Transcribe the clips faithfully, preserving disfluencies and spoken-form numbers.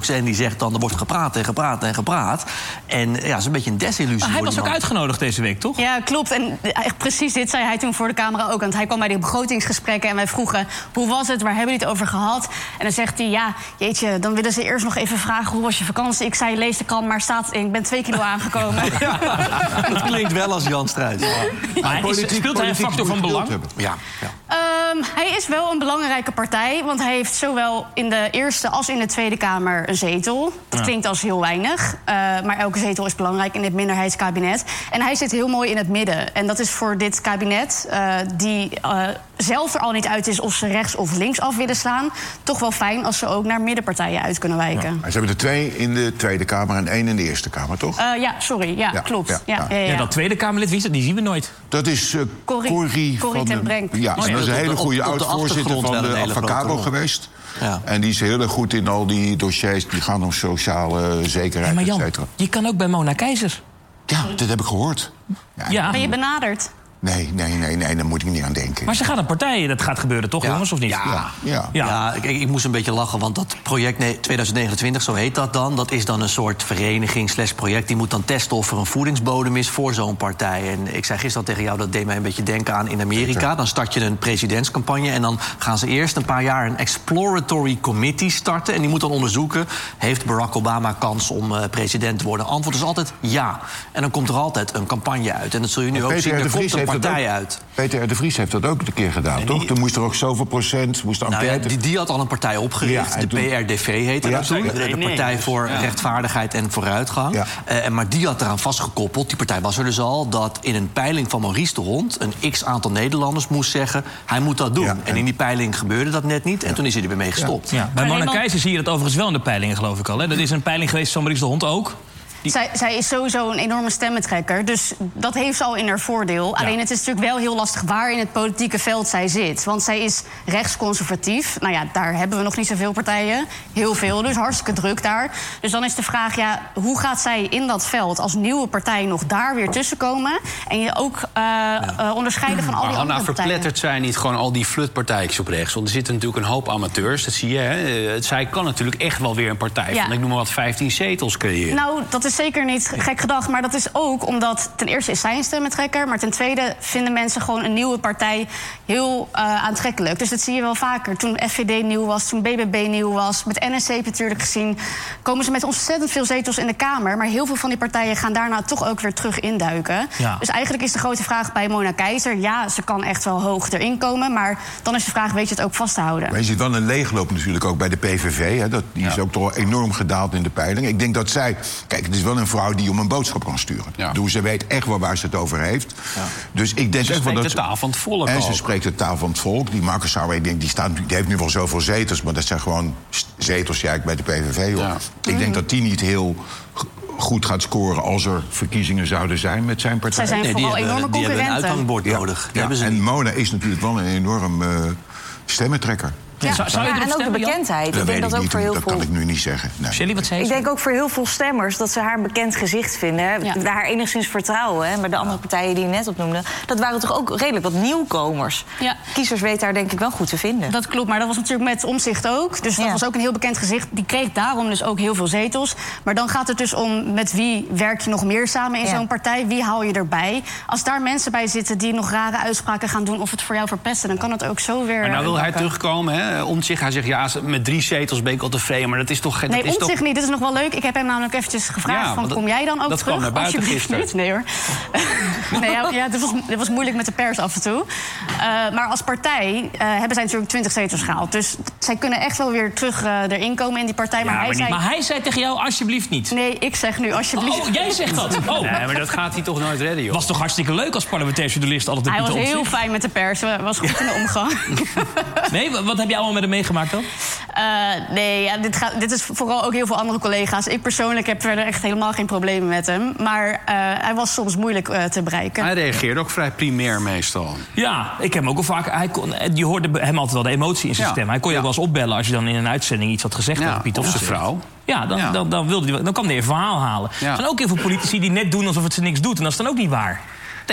En die zegt dan, er wordt gepraat en gepraat en gepraat. En ja, dat is een beetje een desillusie. Maar hij was ook man. uitgenodigd deze week, toch? Ja, klopt. En echt precies dit zei hij toen voor de camera ook. Want hij kwam bij die begrotingsgesprekken en wij vroegen... hoe was het, waar hebben jullie het over gehad? En dan zegt hij, ja, jeetje, dan willen ze eerst nog even vragen... hoe was je vakantie? Ik zei, lees de krant, maar staat, ik ben twee kilo aangekomen. Ja, dat klinkt wel als Jan Struijs. Ja. Maar is, speelt hij een factor van belang? Ja, ja. Um, hij is wel een belangrijke partij, want hij heeft zowel in de Eerste als in de Tweede Kamer een zetel. Dat Ja. klinkt als heel weinig, uh, maar elke zetel is belangrijk in dit minderheidskabinet. En hij zit heel mooi in het midden. En dat is voor dit kabinet, uh, die uh, zelf er al niet uit is of ze rechts of links af willen slaan, toch wel fijn als ze ook naar middenpartijen uit kunnen wijken. Ja. Ze hebben er twee in de Tweede Kamer en één in de Eerste Kamer, toch? Uh, ja, sorry, ja, Ja, klopt. ja, Ja, ja. ja, ja, ja. Ja, dat Tweede Kamerlid, wie is dat? Die zien we nooit. Dat is uh, Corrie- Corrie Corrie van ten de- Brenk. Ja, Oh ja, dat is een op de- hele goede op de oud-voorzitter achtergrond van wel de een hele Avocado grote rol. geweest. Ja. En die is heel erg goed in al die dossiers die gaan om sociale zekerheid, Ja, maar et Jan, cetera. je kan ook bij Mona Keijzer. Ja, dat heb ik gehoord. Ja, Ja, Ben je benaderd? Nee, nee, nee, nee, daar moet ik niet aan denken. maar ze gaan naar partijen. Dat gaat gebeuren, toch, Ja. jongens, of niet? Ja. Ja, ja. Ja. Ja, ik, ik moest een beetje lachen, want dat project ne- twintig negenentwintig, zo heet dat dan... dat is dan een soort vereniging slash project. Die moet dan testen of er een voedingsbodem is voor zo'n partij. En ik zei gisteren tegen jou, dat deed mij een beetje denken aan in Amerika. Dan start je een presidentscampagne en dan gaan ze eerst een paar jaar... een exploratory committee starten. En die moet dan onderzoeken, heeft Barack Obama kans om uh, president te worden? Antwoord is altijd ja. En dan komt er altijd een campagne uit. En dat zul je nu ook Peter zien, R. er de Vries komt een heeft dat partij ook- uit. Peter R. de Vries heeft dat ook een keer gedaan, toch? die- Toen moest er ook zoveel procent, moest de Nou ja, enquête... die, die had al een partij opgericht. Ja, en de toen- P R D V heette Ja, dat toen. zeker. De, de Nee, nee, Partij dus, voor ja. Rechtvaardigheid en Vooruitgang. Ja. Eh, maar die had eraan vastgekoppeld, die partij was er dus al... dat in een peiling van Maurice de Hond... een x-aantal Nederlanders moest zeggen, hij moet dat doen. Ja, en en- in die peiling gebeurde dat net niet. En toen is hij er weer mee gestopt. Ja. Bij Maar Mona iemand- Keijzer zie je dat overigens wel in de peilingen, geloof ik al. Hè? Dat is een peiling geweest van Maurice de Hond ook. Die- Zij, zij is sowieso een enorme stemmentrekker, dus dat heeft ze al in haar voordeel. Alleen het is natuurlijk wel heel lastig waar in het politieke veld zij zit. Want zij is rechtsconservatief. Nou ja, daar hebben we nog niet zoveel partijen. Heel veel, dus hartstikke druk daar. Dus dan is de vraag, ja, hoe gaat zij in dat veld als nieuwe partij nog daar weer tussenkomen? En je ook uh, uh, onderscheiden van al Maar die Hanna, andere partijen. verplettert zij niet gewoon al die flutpartijtjes op rechts? Want er zitten natuurlijk een hoop amateurs, dat zie je. Hè? Eh, Zij kan natuurlijk echt wel weer een partij Ja. van, ik noem maar wat, vijftien zetels creëren. Nou, dat is zeker niet gek gedacht. Maar dat is ook omdat, ten eerste is zij een stemmentrekker... maar ten tweede vinden mensen gewoon een nieuwe partij heel uh, aantrekkelijk. Dus dat zie je wel vaker. Toen F V D nieuw was, toen B B B nieuw was... met N S C heb je natuurlijk gezien... komen ze met ontzettend veel zetels in de Kamer... maar heel veel van die partijen gaan daarna toch ook weer terug induiken. Ja. Dus eigenlijk is de grote vraag bij Mona Keijzer... ja, ze kan echt wel hoog erin komen... maar dan is de vraag, weet je het ook vast te houden? Maar je ziet wel een leegloop natuurlijk ook bij de P V V. Hè. Dat, die is ook toch wel enorm gedaald in de peiling. Ik denk dat zij... Kijk, het is wel een vrouw die om een boodschap kan sturen. Ja. Dus ze weet echt wel waar ze het over heeft. Dus ik denk Ze echt wel spreekt dat de taal van het volk En ze ook. spreekt de taal van het volk. Die Marcus Sauer, ik denk, die, staat, die heeft nu wel zoveel zetels... maar dat zijn gewoon st- zetels ja, bij de P V V. Hoor. Ja. Ik denk dat die niet heel g- goed gaat scoren... als er verkiezingen zouden zijn met zijn partij. Zij zijn Nee, die vooral hebben, enorme die hebben een concurrenten. uithangbord Ja, nodig. Die ja, hebben ze en niet. Mona is natuurlijk wel een enorm eh, stemmentrekker. Ja. Zou, zou je Ja, erop en ook de stemmen, Jan? bekendheid. Dat Ik denk weet dat ik ook niet, voor heel dat veel... kan ik nu niet zeggen. Nee. Shelley, wat zei Ik ze? denk ook voor heel veel stemmers dat ze haar een bekend gezicht vinden. Hè. Ja. Haar enigszins vertrouwen. Hè. Maar de andere partijen die je net opnoemde... dat waren toch ook redelijk wat nieuwkomers. Ja. Kiezers weten haar denk ik wel goed te vinden. Dat klopt, maar dat was natuurlijk met Omtzigt ook. Dus dat Ja. was ook een heel bekend gezicht. Die kreeg daarom dus ook heel veel zetels. Maar dan gaat het dus om met wie werk je nog meer samen in Ja. zo'n partij. Wie haal je erbij? Als daar mensen bij zitten die nog rare uitspraken gaan doen... of het voor jou verpesten, dan kan het ook zo weer... Maar nou wil hij bakken. terugkomen, hè? Omtzigt. Hij zegt, ja, met drie zetels ben ik al tevreden. Maar dat is toch... Dat Nee, is Omtzigt toch... niet. Dat is nog wel leuk. Ik heb hem namelijk eventjes gevraagd Ja, van... want dat- kom jij dan ook dat terug? kwam naar buiten Alsjeblieft gisteren. niet. Nee hoor. nee, ja, ja, dit, was, dit was moeilijk met de pers af en toe. Uh, maar als partij uh, hebben zij natuurlijk twintig zetels gehaald. Dus zij kunnen echt wel weer terug uh, erin komen in die partij. Maar Ja, hij maar, niet. zei... maar hij zei tegen jou, alsjeblieft niet. Nee, ik zeg nu alsjeblieft... Oh, jij zegt dat. Oh, Nee, maar dat gaat hij toch nooit redden, joh. was toch hartstikke leuk als parlementair journalist altijd de Hij was Pieter heel Omtzigt? fijn met de pers. Hij was goed in de omgang. Nee, wat heb jij allemaal met hem meegemaakt dan? Uh, nee, ja, dit, gaat, dit is vooral ook heel veel andere collega's. Ik persoonlijk heb verder echt helemaal geen problemen met hem. Maar uh, hij was soms moeilijk uh, te bereiken. Hij reageert ook vrij primair meestal. Ja, ik heb hem ook al vaak... Hij kon, je hoorde hem altijd wel de emotie in zijn Ja. stem. Hij kon je Ja. wel eens opbellen als je dan in een uitzending iets had gezegd Ja, tegen Pieter of zijn Omtzigt. vrouw. Ja, dan, Ja. Dan, dan, wilde hij, dan kwam hij een verhaal halen. Ja. Er zijn ook heel veel politici die net doen alsof het ze niks doet. En dat is dan ook niet waar. Nee.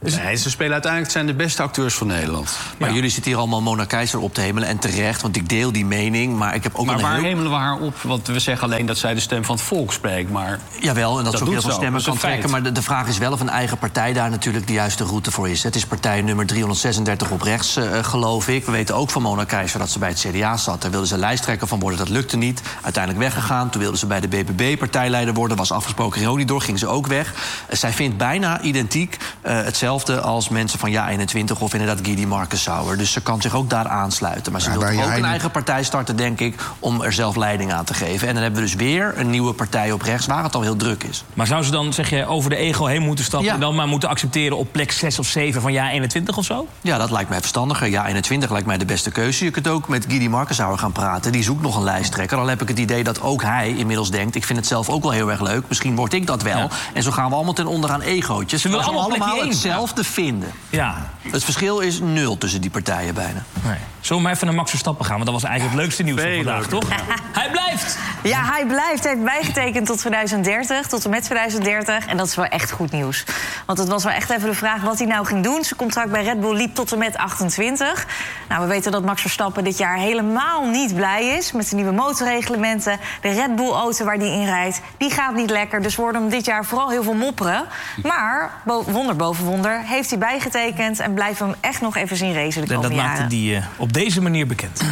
Nee, ze spelen uiteindelijk zijn de beste acteurs van Nederland. Maar Ja. jullie zitten hier allemaal Mona Keijzer op te hemelen. En terecht, want ik deel die mening. Maar ik heb ook Maar wel een waar heel... hemelen we haar op? Want we zeggen alleen dat zij de stem van het volk spreekt. Maar Jawel, en dat, Dat ze ook doet heel veel ze ook, stemmen dat is kan een trekken. feit. Maar de, de vraag is wel of een eigen partij daar natuurlijk de juiste route voor is. Het is partij nummer driehonderdzesendertig op rechts, uh, geloof ik. We weten ook van Mona Keijzer dat ze bij het C D A zat. Daar wilde ze lijsttrekker van worden, dat lukte niet. Uiteindelijk weggegaan. Toen wilde ze bij de B B B partijleider worden. Was afgesproken, Roni door, ging ze ook weg. Uh, zij vindt bijna identiek uh, hetzelfde als mensen van Ja eenentwintig... of inderdaad Guidy Marcensauer. Dus ze kan zich ook daar aansluiten. Maar ze Ja, wil waar toch ook jij een niet- eigen partij starten, denk ik... om er zelf leiding aan te geven. En dan hebben we dus weer een nieuwe partij op rechts... waar het al heel druk is. Maar zou ze dan, zeg je, over de ego heen moeten stappen... Ja. en dan maar moeten accepteren op plek zes of zeven van Ja eenentwintig of zo? Ja, dat lijkt mij verstandiger. Ja eenentwintig lijkt mij de beste keuze. Je kunt ook met Guidy Marcensauer gaan praten. Die zoekt nog een lijsttrekker. Dan heb ik het idee dat ook hij inmiddels denkt... ik vind het zelf ook wel heel erg leuk. Misschien word ik dat wel. Ja. En zo gaan we allemaal ten onder aan egootjes. Ze willen Terwijl allemaal allemaal plekje één. hetzelfde vinden. Ja. Het verschil is nul tussen die partijen bijna. Nee. Zullen we maar even naar Max Verstappen gaan? Want dat was eigenlijk het leukste nieuws van veel vandaag, leuker. toch? Hij blijft! Ja, hij blijft. Hij heeft bijgetekend tot tweeduizend dertig, tot en met tweeduizend dertig. En dat is wel echt goed nieuws. Want het was wel echt even de vraag wat hij nou ging doen. Zijn contract bij Red Bull liep tot en met achtentwintig. Nou, we weten dat Max Verstappen dit jaar helemaal niet blij is... met de nieuwe motorreglementen. De Red Bull-auto waar hij in rijdt, die gaat niet lekker. Dus worden hem dit jaar vooral heel veel mopperen. Maar, bo- wonder boven wonder, heeft hij bijgetekend... en blijven we hem echt nog even zien racen de En dat komende maakte jaren. die uh, op deze manier bekend.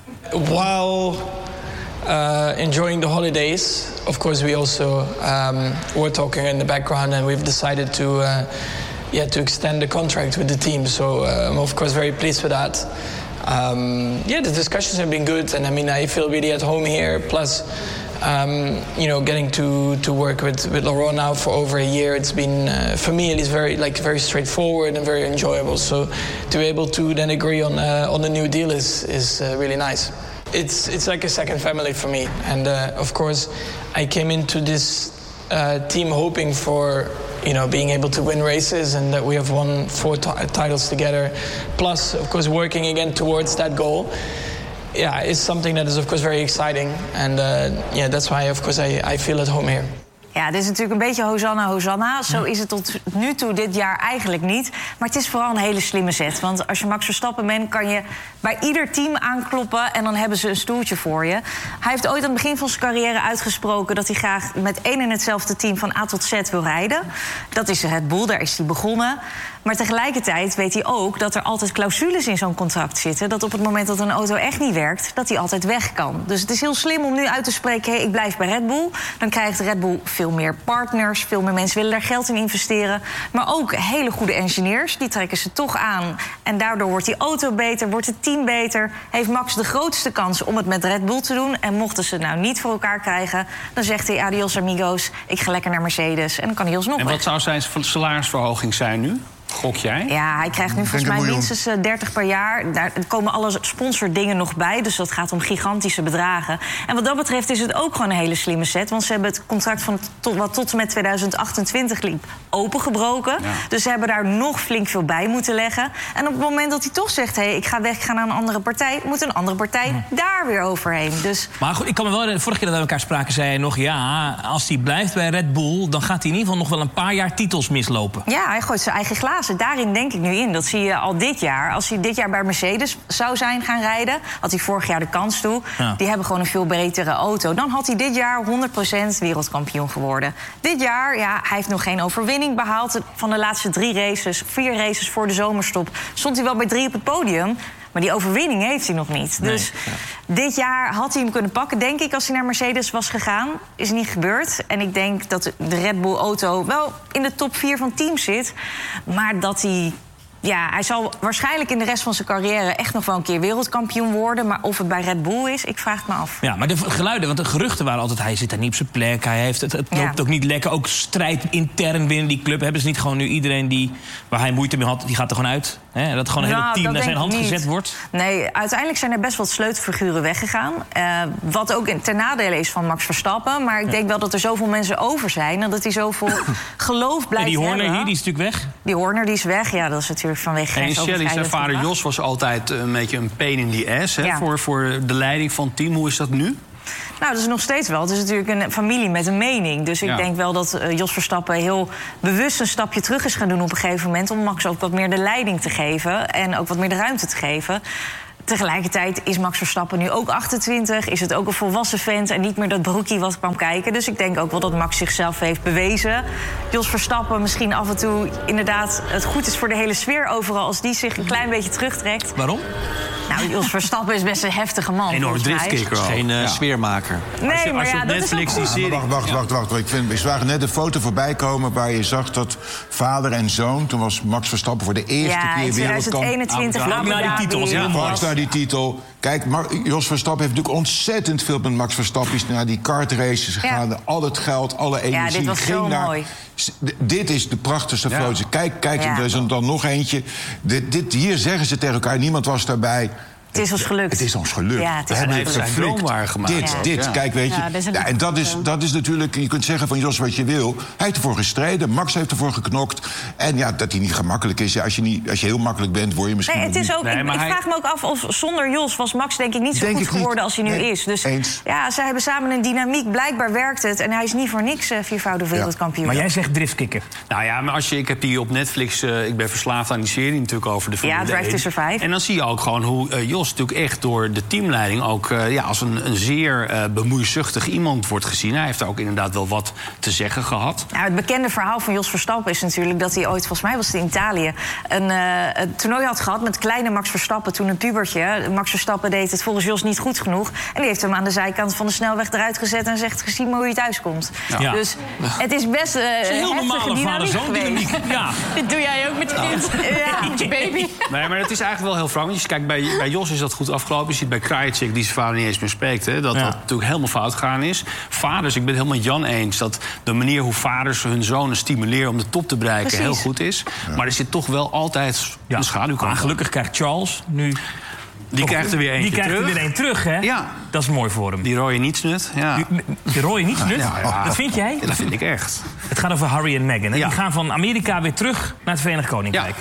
While uh, enjoying the holidays, of course, we also um, were talking in the background, and we've decided to, uh, yeah, to extend the contract with the team. So uh, I'm of course very pleased with that. Um, yeah, the discussions have been good, and I mean, I feel really at home here. Plus, um, you know, getting to, to work with, with Laurent now for over a year, it's been uh, for me it is very like very straightforward and very enjoyable. So to be able to then agree on uh, on the new deal is is uh, really nice. It's it's like a second family for me, and uh, of course, I came into this uh, team hoping for, you know, being able to win races, and that we have won four t- titles together. Plus, of course, working again towards that goal. Yeah, it's something that is of course very exciting, and uh, yeah, that's why of course I, I feel at home here. Ja, dit is natuurlijk een beetje Hosanna, Hosanna. Zo is het tot nu toe dit jaar eigenlijk niet. Maar het is vooral een hele slimme zet. Want als je Max Verstappen bent, kan je bij ieder team aankloppen... en dan hebben ze een stoeltje voor je. Hij heeft ooit aan het begin van zijn carrière uitgesproken... dat hij graag met één en hetzelfde team van A tot Z wil rijden. Dat is Red Bull, daar is hij begonnen. Maar tegelijkertijd weet hij ook dat er altijd clausules in zo'n contract zitten... dat op het moment dat een auto echt niet werkt, dat hij altijd weg kan. Dus het is heel slim om nu uit te spreken... Hey, ik blijf bij Red Bull. Dan krijgt Red Bull veel meer partners, veel meer mensen willen daar geld in investeren. Maar ook hele goede engineers, die trekken ze toch aan. En daardoor wordt die auto beter, wordt het team beter... heeft Max de grootste kans om het met Red Bull te doen. En mochten ze het nou niet voor elkaar krijgen... dan zegt hij adios amigos, ik ga lekker naar Mercedes. En dan kan hij alsnog En weg. wat zou zijn salarisverhoging zijn nu? Gok jij? Ja, hij krijgt nu volgens een mij miljoen. minstens uh, dertig per jaar. Daar komen alle sponsordingen nog bij. Dus dat gaat om gigantische bedragen. En wat dat betreft is het ook gewoon een hele slimme set. Want ze hebben het contract van tot, wat tot en met tweeduizend achtentwintig liep opengebroken. Ja. Dus ze hebben daar nog flink veel bij moeten leggen. En op het moment dat hij toch zegt... hey, ik ga weg, ik ga naar een andere partij... moet een andere partij daar weer overheen. Dus Maar goed, ik kan me wel... De vorige keer dat we elkaar spraken, zei hij nog... ja, als hij blijft bij Red Bull... dan gaat hij in ieder geval nog wel een paar jaar titels mislopen. ja, hij gooit zijn eigen glazen. Daarin denk ik nu in. Dat zie je al dit jaar. Als hij dit jaar bij Mercedes zou zijn gaan rijden... had hij vorig jaar de kans toe. Ja. Die hebben gewoon een veel betere auto. Dan had hij dit jaar honderd procent wereldkampioen geworden. Dit jaar, ja, hij heeft nog geen overwinning behaald. Van de laatste drie races, vier races voor de zomerstop... stond hij wel bij drie op het podium... Maar die overwinning heeft hij nog niet. Nee, Dus ja. dit jaar had hij hem kunnen pakken, denk ik... als hij naar Mercedes was gegaan. Is niet gebeurd. En ik denk dat de Red Bull-auto wel in de top vier van teams zit. Maar dat hij... Ja, hij zal waarschijnlijk in de rest van zijn carrière... echt nog wel een keer wereldkampioen worden. Maar of het bij Red Bull is, ik vraag het me af. Ja, maar de geluiden, want de geruchten waren altijd... hij zit daar niet op zijn plek, hij heeft het, het Ja. loopt ook niet lekker. Ook strijd intern binnen die club. Hebben ze niet gewoon nu iedereen die, waar hij moeite mee had... die gaat er gewoon uit? Hè? Dat gewoon een hele Nou, team dat naar zijn denk hand ik niet. gezet wordt? Nee, uiteindelijk zijn er best wat sleutelfiguren weggegaan. Uh, wat ook in- ten nadele is van Max Verstappen. Maar ik denk wel dat er zoveel mensen over zijn... en dat hij zoveel geloof En blijft die Horner hebben. hier, die is natuurlijk weg. Die Horner die is weg. Ja, dat is natuurlijk vanwege En Shelley, zijn grensoverschrijdend vader gedrag. Jos was altijd een beetje een pain in the ass... Hè, Ja. voor, voor de leiding van het team. Hoe is dat nu? Nou, dat is nog steeds wel. Het is natuurlijk een familie met een mening. Dus ik Ja. denk wel dat uh, Jos Verstappen heel bewust een stapje terug is gaan doen op een gegeven moment... om Max ook wat meer de leiding te geven en ook wat meer de ruimte te geven. Tegelijkertijd is Max Verstappen nu ook achtentwintig, is het ook een volwassen vent en niet meer dat broekie wat kwam kijken. Dus ik denk ook wel dat Max zichzelf heeft bewezen. Jos Verstappen misschien af en toe inderdaad het goed is voor de hele sfeer overal als die zich een klein beetje terugtrekt. Waarom? Nou, Jos Verstappen is best een heftige man. Enorm volgens mij. driftkicker ook. Geen uh, sfeermaker. Nee, Als je- maar als je ja, op dat is ook Netflix die goed. serie- Wacht, wacht, wacht, wacht. wacht. Ik, vind, ik zag net een foto voorbij komen waar je zag dat vader en zoon... toen was Max Verstappen voor de eerste Ja, keer in wereldkampioen. twintig eenentwintig. Vlak Abu na die Dhabi. titels, heel mooi. Vlak naar die titel. Kijk, Mar- Jos Verstappen heeft natuurlijk ontzettend veel met Max Verstappen... is naar die kartraces gegaan, Ja. al het geld, alle energie. dit was ging zo naar- mooi. S- d- Dit is de prachtigste Ja. foto. Kijk, kijk Ja. er is er dan nog eentje. Dit, dit, hier zeggen ze tegen elkaar, niemand was daarbij... Het is ons gelukt. Het is ons gelukt. Ja, het is We hebben ons het gelukt. geflikt. Zijn droom waargemaakt. Dit, Ja. dit, Ja. kijk, weet je. Ja, dat is een- Ja, en dat is, dat is natuurlijk... Je kunt zeggen van Jos wat je wil. Hij heeft ervoor gestreden. Max heeft ervoor geknokt. En ja, dat hij niet gemakkelijk is. Ja, als, je niet, als je heel makkelijk bent, word je misschien... Nee, het is niet- ook, Nee, ik, maar ik hij- vraag me ook af of zonder Jos was Max denk ik niet zo Denk goed ik niet. geworden als hij nu Nee, is. Dus eens. ja, zij hebben samen een dynamiek. Blijkbaar werkt het. En hij is niet voor niks uh, viervoudig wereldkampioen. Maar jij zegt driftkikker. Nou ja, maar als je, ik heb die op Netflix... Uh, ik ben verslaafd aan die serie natuurlijk over de Formule Ja, Drive to één. Survive. En dan zie je ook gewoon hoe uh, Jos natuurlijk echt door de teamleiding... ook uh, ja, als een, een zeer uh, bemoeizuchtig iemand wordt gezien. Hij heeft daar ook inderdaad wel wat te zeggen gehad. Nou, het bekende verhaal van Jos Verstappen is natuurlijk dat hij ooit, volgens mij was het in Italië, een, uh, een toernooi had gehad met kleine Max Verstappen, toen een pubertje. Max Verstappen deed het volgens Jos niet goed genoeg. En die heeft hem aan de zijkant van de snelweg eruit gezet en zegt: gezien maar hoe je thuis komt. Ja. Dus het is best uh, Het is een heel heftige normale dynamiek vader-zoon geweest. dynamiek. Ja. Dit doe jij ook met je kind. Ja. Met je baby. Nee, maar het is eigenlijk wel heel frappant. Als je kijkt, bij, bij Jos is dat goed afgelopen. Je ziet bij Krajicek, die zijn vader niet eens meer spreekt... Hè, dat Ja. dat natuurlijk helemaal fout gegaan is. Vaders, ik ben het helemaal met Jan eens... dat de manier hoe vaders hun zonen stimuleren om de top te bereiken... Precies. heel goed is. Maar er zit toch wel altijd Ja. een schaduwkant. Maar gelukkig krijgt Charles nu... Die krijgt er weer eentje Die krijgt er terug. weer een terug, hè? Ja. Dat is mooi voor hem. Die rode nietsnut, ja. Die, die rode niet nut. Ja, ja. Dat vind jij? Dat vind ik echt. Het gaat over Harry en Meghan. hè? Ja. Die gaan van Amerika weer terug naar het Verenigd Koninkrijk.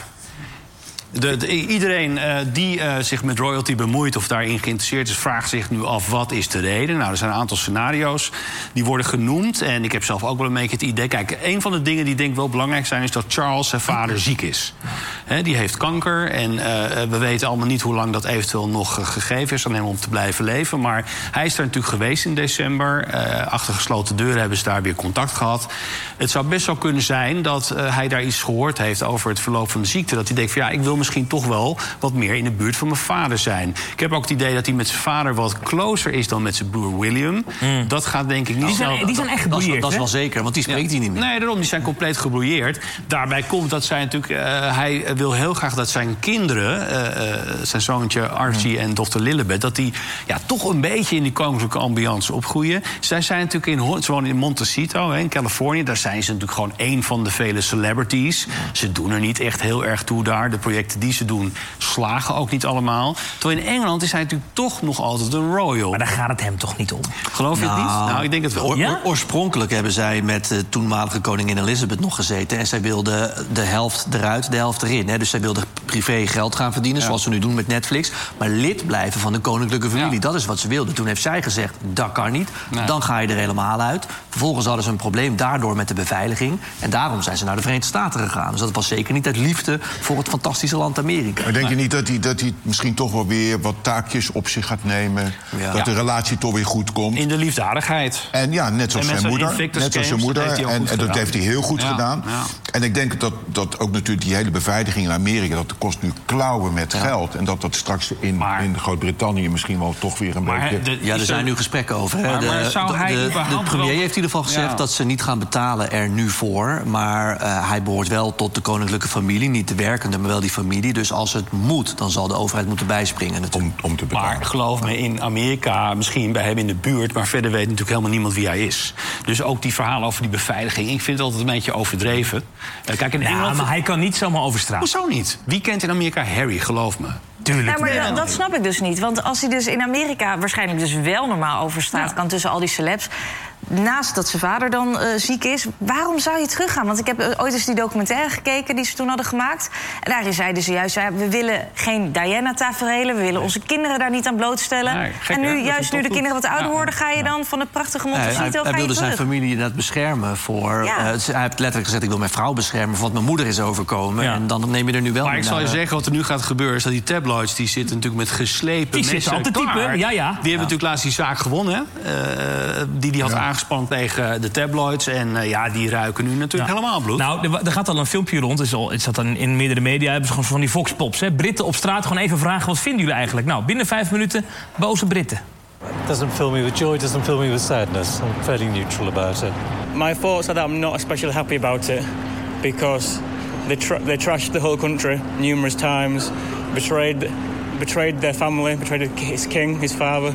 De, de- iedereen uh, die uh, zich met royalty bemoeit of daarin geïnteresseerd is... vraagt zich nu af, wat is de reden? Nou, er zijn een aantal scenario's die worden genoemd. En ik heb zelf ook wel een beetje het idee... Kijk, een van de dingen die denk ik wel belangrijk zijn... is dat Charles, zijn vader, ziek is. He, die heeft kanker en uh, we weten allemaal niet... hoe lang dat eventueel nog uh, gegeven is aan hem om te blijven leven. Maar hij is daar natuurlijk geweest in december. Uh, achter gesloten deuren hebben ze daar weer contact gehad. Het zou best wel kunnen zijn dat uh, hij daar iets gehoord heeft... over het verloop van de ziekte. Dat hij denkt van ja, ik wil misschien toch wel wat meer in de buurt van mijn vader zijn. Ik heb ook het idee dat hij met zijn vader wat closer is dan met zijn broer William. Mm. Dat gaat denk ik niet Die snel. zijn, die zijn echt Dat is, gebrouilleerd, dat is hè? wel zeker, want die spreekt hij niet meer. Nee, daarom, die zijn compleet gebrouilleerd. Daarbij komt dat zij natuurlijk... Uh, hij wil heel graag dat zijn kinderen... Uh, uh, zijn zoontje Archie en dochter Lilibet... dat die ja, toch een beetje in die koninklijke ambiance opgroeien. Zij zijn natuurlijk in, ze wonen in Montecito, hè, in Californië. Daar zijn ze natuurlijk gewoon één van de vele celebrities. Ze doen er niet echt heel erg toe daar. De projecten die ze doen slagen ook niet allemaal. Terwijl in Engeland is hij natuurlijk toch nog altijd een royal. Maar daar gaat het hem toch niet om? Geloof je het niet? Nou, ik denk het wel. Oor- Ja? oor- oorspronkelijk hebben zij met de toenmalige koningin Elizabeth nog gezeten. En zij wilde de helft eruit, de helft erin. Hè. Dus zij wilde privé geld gaan verdienen, Ja. zoals ze nu doen met Netflix. Maar lid blijven van de koninklijke familie. Ja. Dat is wat ze wilde. Toen heeft zij gezegd, dat kan niet. Nee. Dan ga je er helemaal uit. Vervolgens hadden ze een probleem daardoor met de beveiliging. En daarom zijn ze naar de Verenigde Staten gegaan. Dus dat was zeker niet uit liefde voor het fantastische land Amerika. Maar denk je niet dat hij, dat hij misschien toch wel weer wat taakjes op zich gaat nemen? Ja. Dat de relatie toch weer goed komt? In de liefdadigheid. En ja, net zoals En met zijn zijn moeder. Invictus Net zoals zijn Games, dat moeder. heeft hij ook En, goed en dat gedaan. heeft hij heel goed Ja, gedaan. ja. En ik denk dat, dat ook natuurlijk die hele beveiliging in Amerika... dat kost nu klauwen met geld. En dat dat straks in, Maar- in Groot-Brittannië misschien wel toch weer een Maar beetje... de- Ja, er is zijn nu gesprekken over. Hè. Maar- De, maar zou de- hij de, de überhaupt premier wel- heeft in ieder geval gezegd Ja. dat ze niet gaan betalen er nu voor. Maar uh, hij behoort wel tot de koninklijke familie. Niet de werkende, maar wel die familie. Dus als het moet, dan zal de overheid moeten bijspringen natuurlijk. om, om te betalen. Maar geloof me, in Amerika, misschien bij hem in de buurt... maar verder weet natuurlijk helemaal niemand wie hij is. Dus ook die verhalen over die beveiliging... ik vind het altijd een beetje overdreven. Uh, kijk, in Ja, Engeland... maar hij kan niet zomaar over straat. Hoezo niet? Wie kent in Amerika Harry, geloof me? Tuurlijk. Nou, maar niet. dat, dat snap ik dus niet. Want als hij dus in Amerika waarschijnlijk dus wel normaal over straat kan tussen al die celebs... naast dat zijn vader dan uh, ziek is. Waarom zou je teruggaan? Want ik heb uh, ooit eens die documentaire gekeken die ze toen hadden gemaakt. En daarin zeiden ze juist, ja, we willen geen Diana-taferelen. We willen onze kinderen daar niet aan blootstellen. Nee, gek, en nu, juist nu de kinderen wat ouder worden, ga je dan van het prachtige Montecito, nee, hij, hij wilde zijn familie inderdaad beschermen voor... Ja. Uh, hij heeft letterlijk gezegd, ik wil mijn vrouw beschermen voor wat mijn moeder is overkomen. Ja. En dan neem je er nu wel Maar ik zal je naar, zeggen, wat er nu gaat gebeuren... is dat die tabloids, die zitten natuurlijk met geslepen die mensen zitten altijd klaar. typen, ja, ja. Die hebben ja. natuurlijk laatst die zaak gewonnen. Uh, die die had ja. aangespannen tegen de tabloids. En uh, ja, die ruiken nu natuurlijk ja. helemaal bloed. Nou, er, er gaat al een filmpje rond. Het, is al, het zat dan in meerdere media. Hebben ze gewoon van die voxpops. Hè. Britten op straat gewoon even vragen, wat vinden jullie eigenlijk? Nou, binnen vijf minuten, boze Britten. It doesn't fill me with joy, it doesn't fill me with sadness. I'm fairly neutral about it. My thoughts are that I'm not especially happy about it. Because they, tra they trashed the whole country numerous times. Betrayed, betrayed their family, betrayed his king, his father.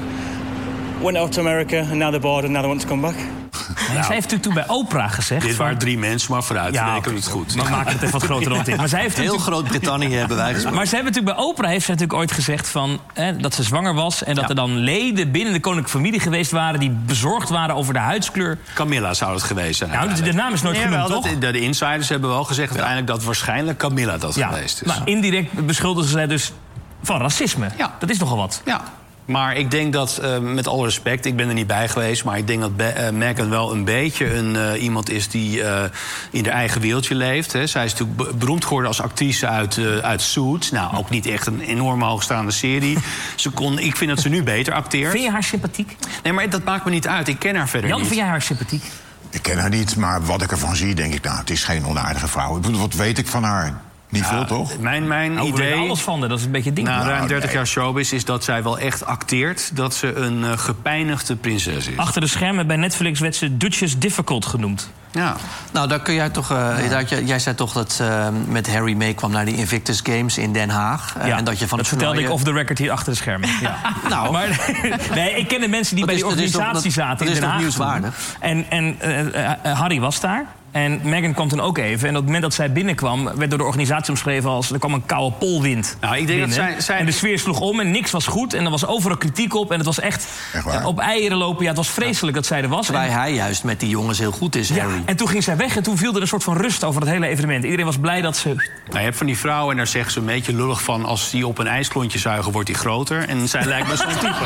Went out to America and now they're bored and now they want to come back. Nou, zij heeft natuurlijk toen bij Oprah gezegd... Dit waren drie mensen, maar vooruit. Ja, ik het goed. Dan maken we het even wat groter dan dit. Maar zij heeft heel Groot-Brittannië hebben wij gesproken. Maar zij hebben natuurlijk bij Oprah heeft zij natuurlijk ooit gezegd van, hè, dat ze zwanger was... en dat ja. er dan leden binnen de koninklijke familie geweest waren... die bezorgd waren over de huidskleur. Camilla zou het geweest zijn. Nou, de, de naam is nooit nee, genoemd, wel, toch? Dat, de insiders hebben wel gezegd ja. uiteindelijk... dat waarschijnlijk Camilla dat ja. geweest is. Maar indirect beschuldigen zij dus van racisme. Ja. Dat is nogal wat. Ja. Maar ik denk dat, uh, met alle respect, ik ben er niet bij geweest... maar ik denk dat Be- uh, Meghan wel een beetje een, uh, iemand is die uh, in haar eigen wereldje leeft. Hè. Zij is natuurlijk beroemd geworden als actrice uit, uh, uit Suits. Nou, ook niet echt een enorme hoogstaande serie. Ze kon, ik vind dat ze nu beter acteert. Vind je haar sympathiek? Nee, maar dat maakt me niet uit. Ik ken haar verder Jan, niet. vind jij haar sympathiek? Ik ken haar niet, maar wat ik ervan zie, denk ik... nou, het is geen onaardige vrouw. Ik bedoel, wat weet ik van haar? Niet veel, ja, toch? Mijn, mijn nou, idee... alles van, dat is een beetje het ding. Na nou, ruim dertig nee. jaar showbiz is dat zij wel echt acteert... dat ze een uh, gepijnigde prinses is. Achter de schermen bij Netflix werd ze Duchess Difficult genoemd. Ja. Nou, daar kun jij toch... Uh, ja. jij, jij zei toch dat uh, met Harry meekwam naar die Invictus Games in Den Haag. Uh, ja, en dat je van dat het vertelde toernooi... ik off the record hier achter de schermen. Ja. nou. Maar, nee, ik ken de mensen die dat bij is, die organisatie dat, zaten dat in is Den Haag. Dat is toch nieuwswaardig? En, en uh, uh, Harry was daar. En Meghan kwam toen ook even. En op het moment dat zij binnenkwam... werd door de organisatie omschreven als... er kwam een koude polwind nou, ik denk binnen. Dat zij, zij... En de sfeer sloeg om en niks was goed. En er was overal kritiek op. En het was echt, echt ja, op eieren lopen. Ja, het was vreselijk ja. dat zij er was. Terwijl en... hij juist met die jongens heel goed is, ja, Harry. En toen ging zij weg en toen viel er een soort van rust over het hele evenement. Iedereen was blij dat ze... Nou, je hebt van die vrouwen en daar zeggen ze een beetje lullig van... als die op een ijsklontje zuigen, wordt die groter. En zij lijkt me zo'n type.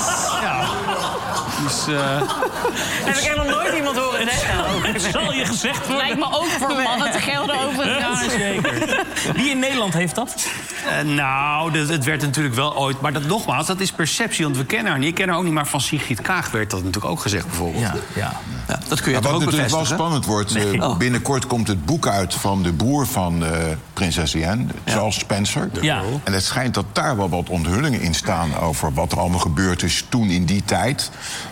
ja. Dus, uh... Heb ik helemaal nooit iemand horen zeggen. Het zal je gezegd worden. Lijkt me ook voor mannen te gelden overigens. Ja, zeker. Wie in Nederland heeft dat? Uh, nou, het werd natuurlijk wel ooit... Maar dat, nogmaals, dat is perceptie, want we kennen haar niet. Ik ken haar ook niet, maar van Sigrid Kaag werd dat natuurlijk ook gezegd, bijvoorbeeld. Ja, ja. ja dat kun je ja, toch wat ook natuurlijk wel bevestigen? spannend wordt... Nee. Uh, binnenkort komt het boek uit van de broer van uh, prinses Diana, ja. Charles Spencer. Ja. En het schijnt dat daar wel wat onthullingen in staan... over wat er allemaal gebeurd is toen in die tijd...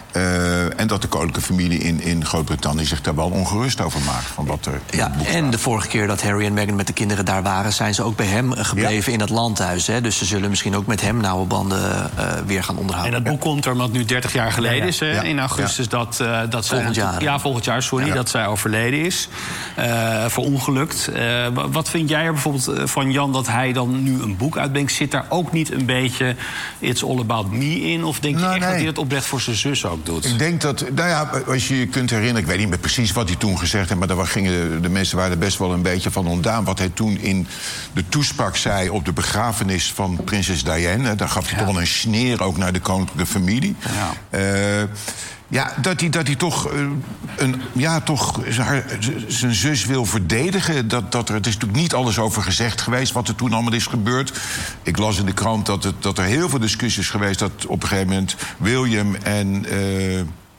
Uh, en dat de koninklijke familie in, in Groot-Brittannië zich daar wel ongerust over maakt. Van wat er in ja, het boek en staat. de vorige keer dat Harry en Meghan met de kinderen daar waren... zijn ze ook bij hem gebleven ja. in het landhuis. Hè? Dus ze zullen misschien ook met hem nauwe banden uh, weer gaan onderhouden. En dat boek ja. komt er omdat nu dertig jaar geleden ja, ja. is. Hè? Ja. In augustus ja. dat, uh, dat zij... Volgend jaar. Ja, volgend jaar, sorry. Ja. Dat zij overleden is. Uh, verongelukt. Uh, wat vind jij er bijvoorbeeld van Jan dat hij dan nu een boek uitbrengt? Zit daar ook niet een beetje It's All About Me in? Of denk je nou, echt nee. dat hij het oprecht voor zijn zus ook doet? Ik denk dat, nou ja, als je je kunt herinneren... ik weet niet meer precies wat hij toen gezegd heeft... maar daar gingen de, de mensen waren er best wel een beetje van ontdaan... wat hij toen in de toespraak zei op de begrafenis van prinses Diana. Daar gaf hij ja. toch wel een sneer ook naar de koninklijke familie. Ja. Uh, Ja, dat hij, dat hij toch, uh, een, ja, toch haar, zijn zus wil verdedigen. Dat, dat er, het is natuurlijk niet alles over gezegd geweest wat er toen allemaal is gebeurd. Ik las in de krant dat, het, dat er heel veel discussies geweest... dat op een gegeven moment William en uh,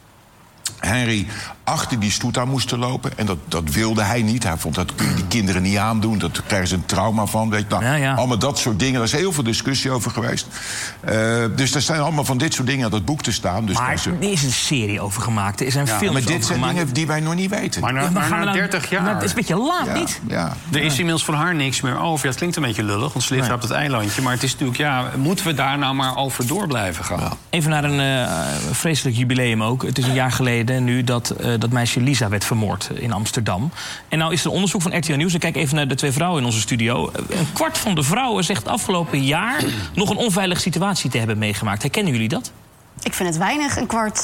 Henry achter die stoet aan moesten lopen. En dat, dat wilde hij niet. Hij vond dat kun je die kinderen niet aandoen. Dat krijgen ze een trauma van. Weet je. Nou, ja, ja. Allemaal dat soort dingen. Daar is heel veel discussie over geweest. Uh, dus er zijn allemaal van dit soort dingen aan dat boek te staan. Dus maar er is een serie over gemaakt. Er zijn ja, films maar dit zijn gemaakt. dingen die wij nog niet weten. Maar na, ja, maar maar na dertig jaar... Het is een beetje laat, ja, niet? Ja, er is ja. inmiddels van haar niks meer over. Ja, het klinkt een beetje lullig, want ze ligt nee. op het eilandje. Maar het is natuurlijk, ja, moeten we daar nou maar over door blijven gaan? Ja. Even naar een uh, vreselijk jubileum ook. Het is een jaar geleden nu dat, uh, dat meisje Lisa werd vermoord in Amsterdam. En nou is er onderzoek van R T L Nieuws. Ik kijk even naar de twee vrouwen in onze studio. Een kwart van de vrouwen zegt afgelopen jaar nog een onveilige situatie te hebben meegemaakt. Herkennen jullie dat? Ik vind het weinig, een kwart.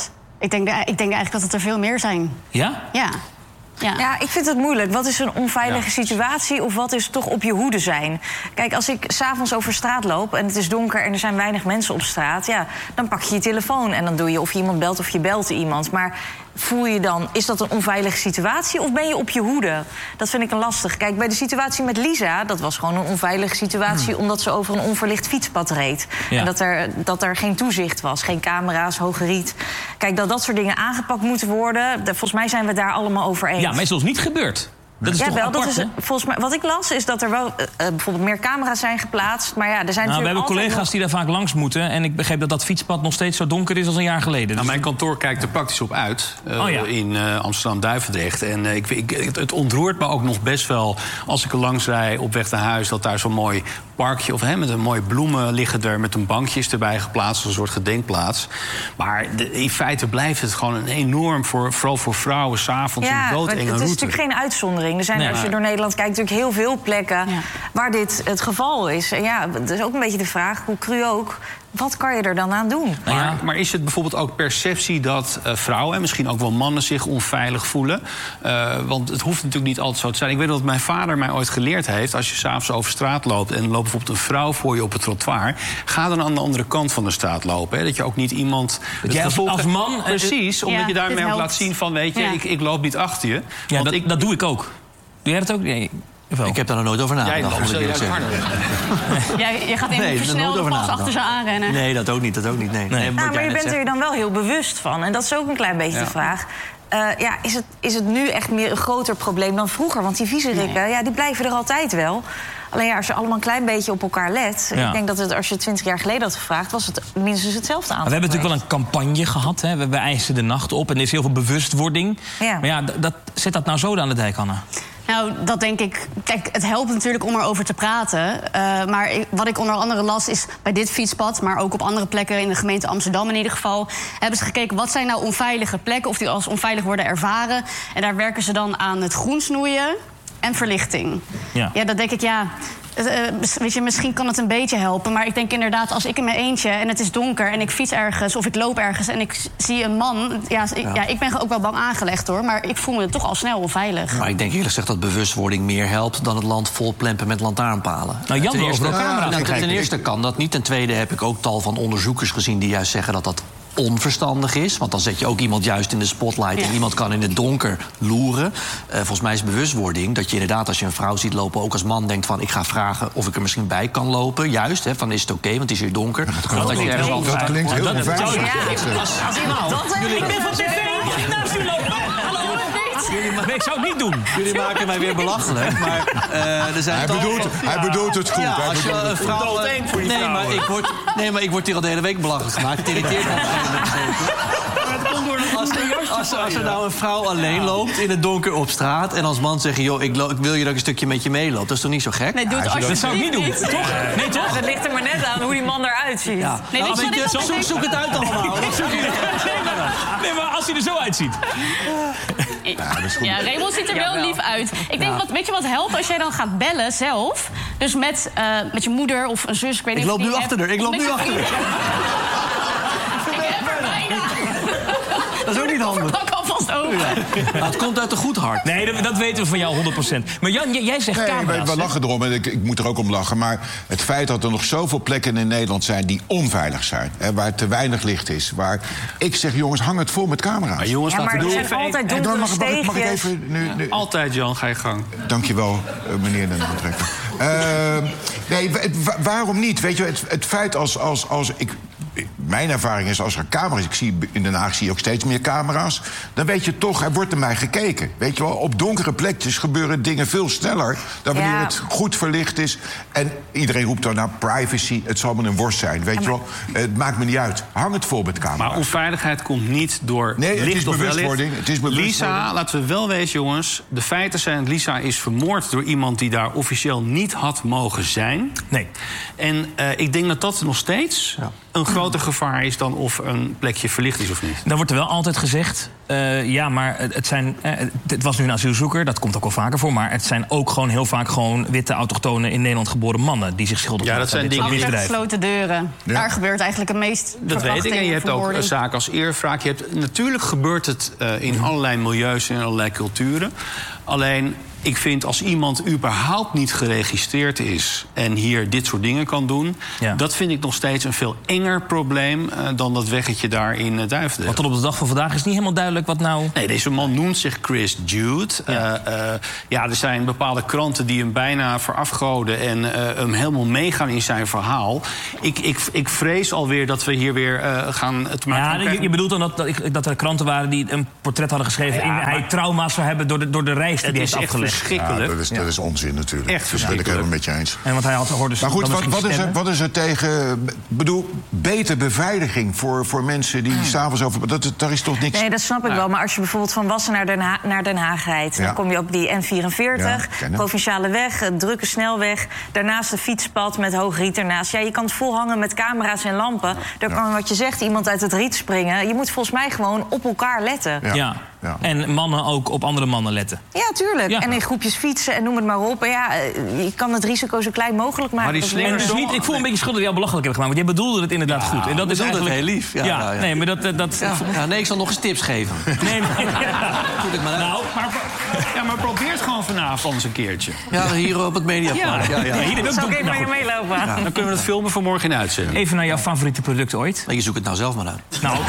Ik denk, ik denk eigenlijk dat het er veel meer zijn. Ja? Ja. Ja. ja, ik vind het moeilijk. Wat is een onveilige ja. situatie of wat is toch op je hoede zijn? Kijk, als ik 's avonds over straat loop en het is donker en er zijn weinig mensen op straat, ja, dan pak je je telefoon en dan doe je of je iemand belt of je belt iemand. Maar voel je dan, is dat een onveilige situatie of ben je op je hoede? Dat vind ik een lastig. Kijk, bij de situatie met Lisa, dat was gewoon een onveilige situatie, hmm. omdat ze over een onverlicht fietspad reed. Ja. En dat er, dat er geen toezicht was, geen camera's, hoge riet. Kijk, dat dat soort dingen aangepakt moeten worden, volgens mij zijn we daar allemaal over eens. Ja, maar is ons niet gebeurd. Dat is ja, toch wel, apart, dat is, volgens mij, wat ik las is dat er wel uh, bijvoorbeeld meer camera's zijn geplaatst. Maar ja, er zijn nou, we hebben collega's nog... die daar vaak langs moeten. En ik begreep dat dat fietspad nog steeds zo donker is als een jaar geleden. Dus nou, mijn kantoor kijkt er praktisch op uit uh, oh, ja. in uh, Amsterdam-Duivendrecht. En uh, ik, ik, het ontroert me ook nog best wel als ik er langs rijd op weg naar huis, dat daar zo'n mooi parkje of hè, met een mooie bloemen liggen er met een bankje erbij geplaatst, een soort gedenkplaats. Maar de, in feite blijft het gewoon een enorm, voor, vooral voor vrouwen, 's avonds ja, een doodenge route. Het is natuurlijk geen uitzondering. Er zijn, nee, als je door Nederland kijkt, natuurlijk heel veel plekken ja. waar dit het geval is. En ja, het is ook een beetje de vraag, hoe cru ook, wat kan je er dan aan doen? Maar, maar is het bijvoorbeeld ook perceptie dat uh, vrouwen en misschien ook wel mannen zich onveilig voelen? Uh, want het hoeft natuurlijk niet altijd zo te zijn. Ik weet dat mijn vader mij ooit geleerd heeft, als je s'avonds over straat loopt en loopt bijvoorbeeld een vrouw voor je op het trottoir, ga dan aan de andere kant van de straat lopen. Hè? Dat je ook niet iemand... Dat jij als, als man... Precies, omdat ja, je daarmee ook laat zien van, weet je, ja. ik, ik loop niet achter je. Ja, want dat, ik, dat doe ik ook. Doe jij dat ook? Nee. Wel. Ik heb daar nog nooit over nagedacht. Jij, je gaat even nee, versneld pas achter ze aanrennen. Nee, dat ook niet. Dat ook niet nee. Nee. Nee, nou, maar je bent zegt. er je dan wel heel bewust van. En dat is ook een klein beetje ja. de vraag. Uh, ja, is, het, is het nu echt meer een groter probleem dan vroeger? Want die viezerikken, nee. ja, die blijven er altijd wel. Alleen ja, als je allemaal een klein beetje op elkaar let... Ja. Ik denk dat het, als je twintig jaar geleden had gevraagd, was het minstens hetzelfde aantal. We hebben natuurlijk wel een campagne gehad. Hè? We hebben eisen de nacht op en er is heel veel bewustwording. Ja. Maar ja, dat, zet dat nou zo aan de dijk, Anna? Nou, dat denk ik... Kijk, het helpt natuurlijk om erover te praten. Uh, maar ik, wat ik onder andere las is bij dit fietspad, maar ook op andere plekken in de gemeente Amsterdam in ieder geval, hebben ze gekeken wat zijn nou onveilige plekken, of die als onveilig worden ervaren. En daar werken ze dan aan het groen snoeien en verlichting. Ja, ja dat denk ik, ja... Uh, weet je, misschien kan het een beetje helpen. Maar ik denk inderdaad, als ik in mijn eentje en het is donker en ik fiets ergens of ik loop ergens en ik zie een man. Ja, ik, ja. ja ik ben ook wel bang aangelegd hoor. Maar ik voel me toch al snel onveilig. Maar ik denk eerlijk gezegd dat bewustwording meer helpt dan het land vol plempen met lantaarnpalen. Nou, Jan, ten eerste, camera nou, ten eerste kan dat niet. Ten tweede heb ik ook tal van onderzoekers gezien die juist zeggen dat dat onverstandig is. Want dan zet je ook iemand juist in de spotlight ja. en iemand kan in het donker loeren. Uh, volgens mij is bewustwording dat je inderdaad, als je een vrouw ziet lopen, ook als man denkt van ik ga vragen of ik er misschien bij kan lopen. Juist, hè, van is het oké, okay, want het is hier donker. Ja, dat, dat, dat, dat, dat klinkt heel onveilig. Ja. Als, als iemand dat heeft, ik ben van tv, mag ik naast u lopen? Nee, ik zou het niet doen. Jullie maken mij weer belachelijk. Maar, uh, er zijn hij, bedoelt, van, hij ja. bedoelt het goed. Ja, hij als je een vrouw... voor die nee, maar ik word, nee, maar ik word hier al de hele week belachelijk gemaakt. Het irriteert me. Als, als, als er nou een vrouw alleen loopt in het donker op straat en als man zeggen, joh, ik, lo, ik wil je dat ik een stukje met je meeloop. Dat is toch niet zo gek? Nee, doe het ja, als dat zou ik niet doen. Toch? Nee, toch? Ja, dat ligt er maar net aan hoe die man eruit ziet. Ja. Nee, nou, weet je, zoek, zoek, zoek het uit allemaal. nee, maar, nee, maar als hij er zo uitziet. Ja, ja, Raymond ziet er wel, wel lief uit. Ik denk, ja. wat, weet je wat helpt als jij dan gaat bellen zelf? Dus met, uh, met je moeder of een zus, ik weet niet. Ik loop nu achter haar, ik loop nu achter haar. Dat is ook niet handig. Pak alvast over. Ja. Nou, het komt uit een goed hart. Nee, dat, dat weten we van jou honderd procent. Maar Jan, jij zegt nee, camera's. We, we lachen erom en ik, ik moet er ook om lachen. Maar het feit dat er nog zoveel plekken in Nederland zijn die onveilig zijn. Hè, waar te weinig licht is. Waar ik zeg, jongens, hang het vol met camera's. Maar jongens, ja, maar er zijn even altijd donkere mag, mag, ik, mag ik even nu, nu... Altijd, Jan, ga je gang. Dankjewel, meneer de aantrekker. uh, nee, waarom niet? Weet je, het, het feit als, als, als ik... Mijn ervaring is, als er camera's... Ik zie, in Den Haag zie je ook steeds meer camera's. Dan weet je toch, er wordt naar mij gekeken. Weet je wel, op donkere plekjes gebeuren dingen veel sneller dan wanneer ja. het goed verlicht is. En iedereen roept dan naar privacy. Het zal me een worst zijn, weet ja, maar... je wel. Het maakt me niet uit. Hang het vol met camera's. Maar onveiligheid komt niet door nee, licht het is of bewustwording. Het is bewustwording. Lisa, laten we wel weten, jongens. De feiten zijn, Lisa is vermoord door iemand die daar officieel niet had mogen zijn. Nee. En uh, ik denk dat dat nog steeds... Ja. een groter gevaar is dan of een plekje verlicht is of niet. Dan wordt er wel altijd gezegd, uh, ja, maar het, zijn, uh, het was nu een asielzoeker, dat komt ook wel vaker voor, maar het zijn ook gewoon heel vaak gewoon witte autochtonen in Nederland geboren mannen die zich schuldig ja, maken. Dat zijn dingen Achter gesloten deuren. Ja. Daar gebeurt eigenlijk het meest. Dat weet ik. En je hebt ook een zaak als eerwraak. Je hebt, natuurlijk gebeurt het uh, in allerlei milieus en in allerlei culturen. Alleen, ik vind als iemand überhaupt niet geregistreerd is en hier dit soort dingen kan doen, ja. dat vind ik nog steeds een veel enger probleem uh, dan dat weggetje daar in uh, Duivendrecht. Want tot op de dag van vandaag is niet helemaal duidelijk wat nou. Nee, deze man noemt zich Chris Jude. Ja, uh, uh, ja er zijn bepaalde kranten die hem bijna verafgoden en uh, hem helemaal meegaan in zijn verhaal. Ik, ik, ik vrees alweer dat we hier weer uh, gaan te maken. Ja, je, je bedoelt dan dat, dat, dat er kranten waren die een portret hadden geschreven ja, in hij maar... trauma's zou hebben door de, door de reis die hij heeft afgelegd. Ja, dat, is, dat is onzin natuurlijk. Echt dat ben ik helemaal met je eens. En want hij had, hoorde maar goed, wat, wat, is er, wat is er tegen... bedoel, beter beveiliging voor, voor mensen die hmm. s'avonds over... Dat, daar is toch niks... Nee, dat snap ik ja. wel. Maar als je bijvoorbeeld van Wassen naar Den, ha- naar Den Haag rijdt... Ja. dan kom je op die N vierenveertig, ja, provinciale weg, een drukke snelweg... daarnaast een fietspad met hoog riet ernaast. Ja, je kan het volhangen met camera's en lampen. Daar ja. kan, wat je zegt, iemand uit het riet springen. Je moet volgens mij gewoon op elkaar letten. Ja. ja. Ja. En mannen ook op andere mannen letten. Ja, tuurlijk. Ja. En in groepjes fietsen en noem het maar op. En ja, je kan het risico zo klein mogelijk maken. Maar die slinger dus niet, ik voel een beetje schuldig dat jou belachelijk hebben gemaakt. Want jij bedoelde het inderdaad ja, goed. En dat is eigenlijk heel lief. Ja, ja, ja, ja. Nee, maar dat... dat ja. Ja, nee, ik zal nog eens tips geven. Nee, nee. Ja. Maar nou, maar, ja, maar probeer het gewoon vanavond eens een keertje. Ja, hier op het Mediapark. Ja. Ja, ja. Ja, hier, zal ik even met je meelopen? Ja. Dan kunnen we het filmen voor morgen in uitzending. Even naar jouw favoriete product ooit. Je zoekt het nou zelf maar uit. Nou...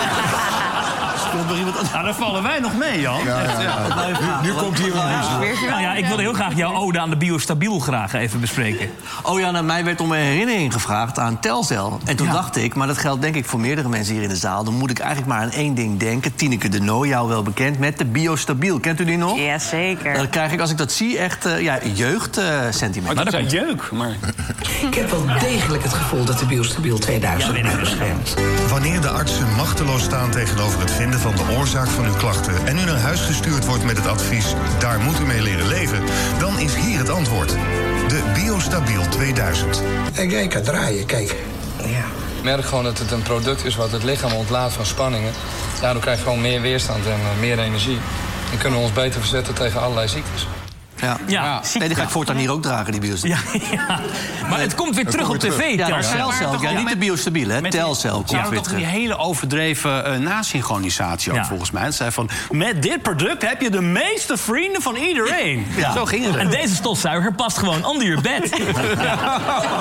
Nou, daar vallen wij nog mee, Jan. Ja, ja, ja. Nu, nu komt hier een muziek. Nou ja, ik wilde heel graag jouw ode aan de Biostabiel graag even bespreken. Oh ja, nou, mij werd om een herinnering gevraagd aan Telcel. En toen ja. dacht ik, maar dat geldt denk ik voor meerdere mensen hier in de zaal... dan moet ik eigenlijk maar aan één ding denken. Tineke de Noo, jou wel bekend, met de Biostabiel. Kent u die nog? Jazeker. Dan krijg ik, als ik dat zie, echt uh, ja, jeugdsentiment. Uh, maar dat is jeuk, maar... Ik heb wel degelijk het gevoel dat de Biostabiel tweeduizend ja, beschermt. Wanneer de artsen machteloos staan tegenover het vinden van de oorzaak van uw klachten... en u naar huis gestuurd wordt met het advies... daar moet u mee leren leven, dan is hier het antwoord. De Biostabiel tweeduizend. Ik, ik kan draaien, kijk. Ja. Ik merk gewoon dat het een product is wat het lichaam ontlaat van spanningen. Daardoor krijg je gewoon meer weerstand en uh, meer energie. En kunnen we ons beter verzetten tegen allerlei ziektes. Ja, ja. ja. Nee, die ga ik voortaan hier ook dragen, die Biostabiel. Ja, ja. Maar het komt weer terug op tv, ja, Telcel. Ja, ja, niet de Biostabiel, hè? Telcel. Ja, toch die hele overdreven uh, nasynchronisatie ook, ja. volgens mij. Het zei van, met dit product heb je de meeste vrienden van iedereen. Ja. Zo ging het. En deze stofzuiger past gewoon onder je bed. Ja.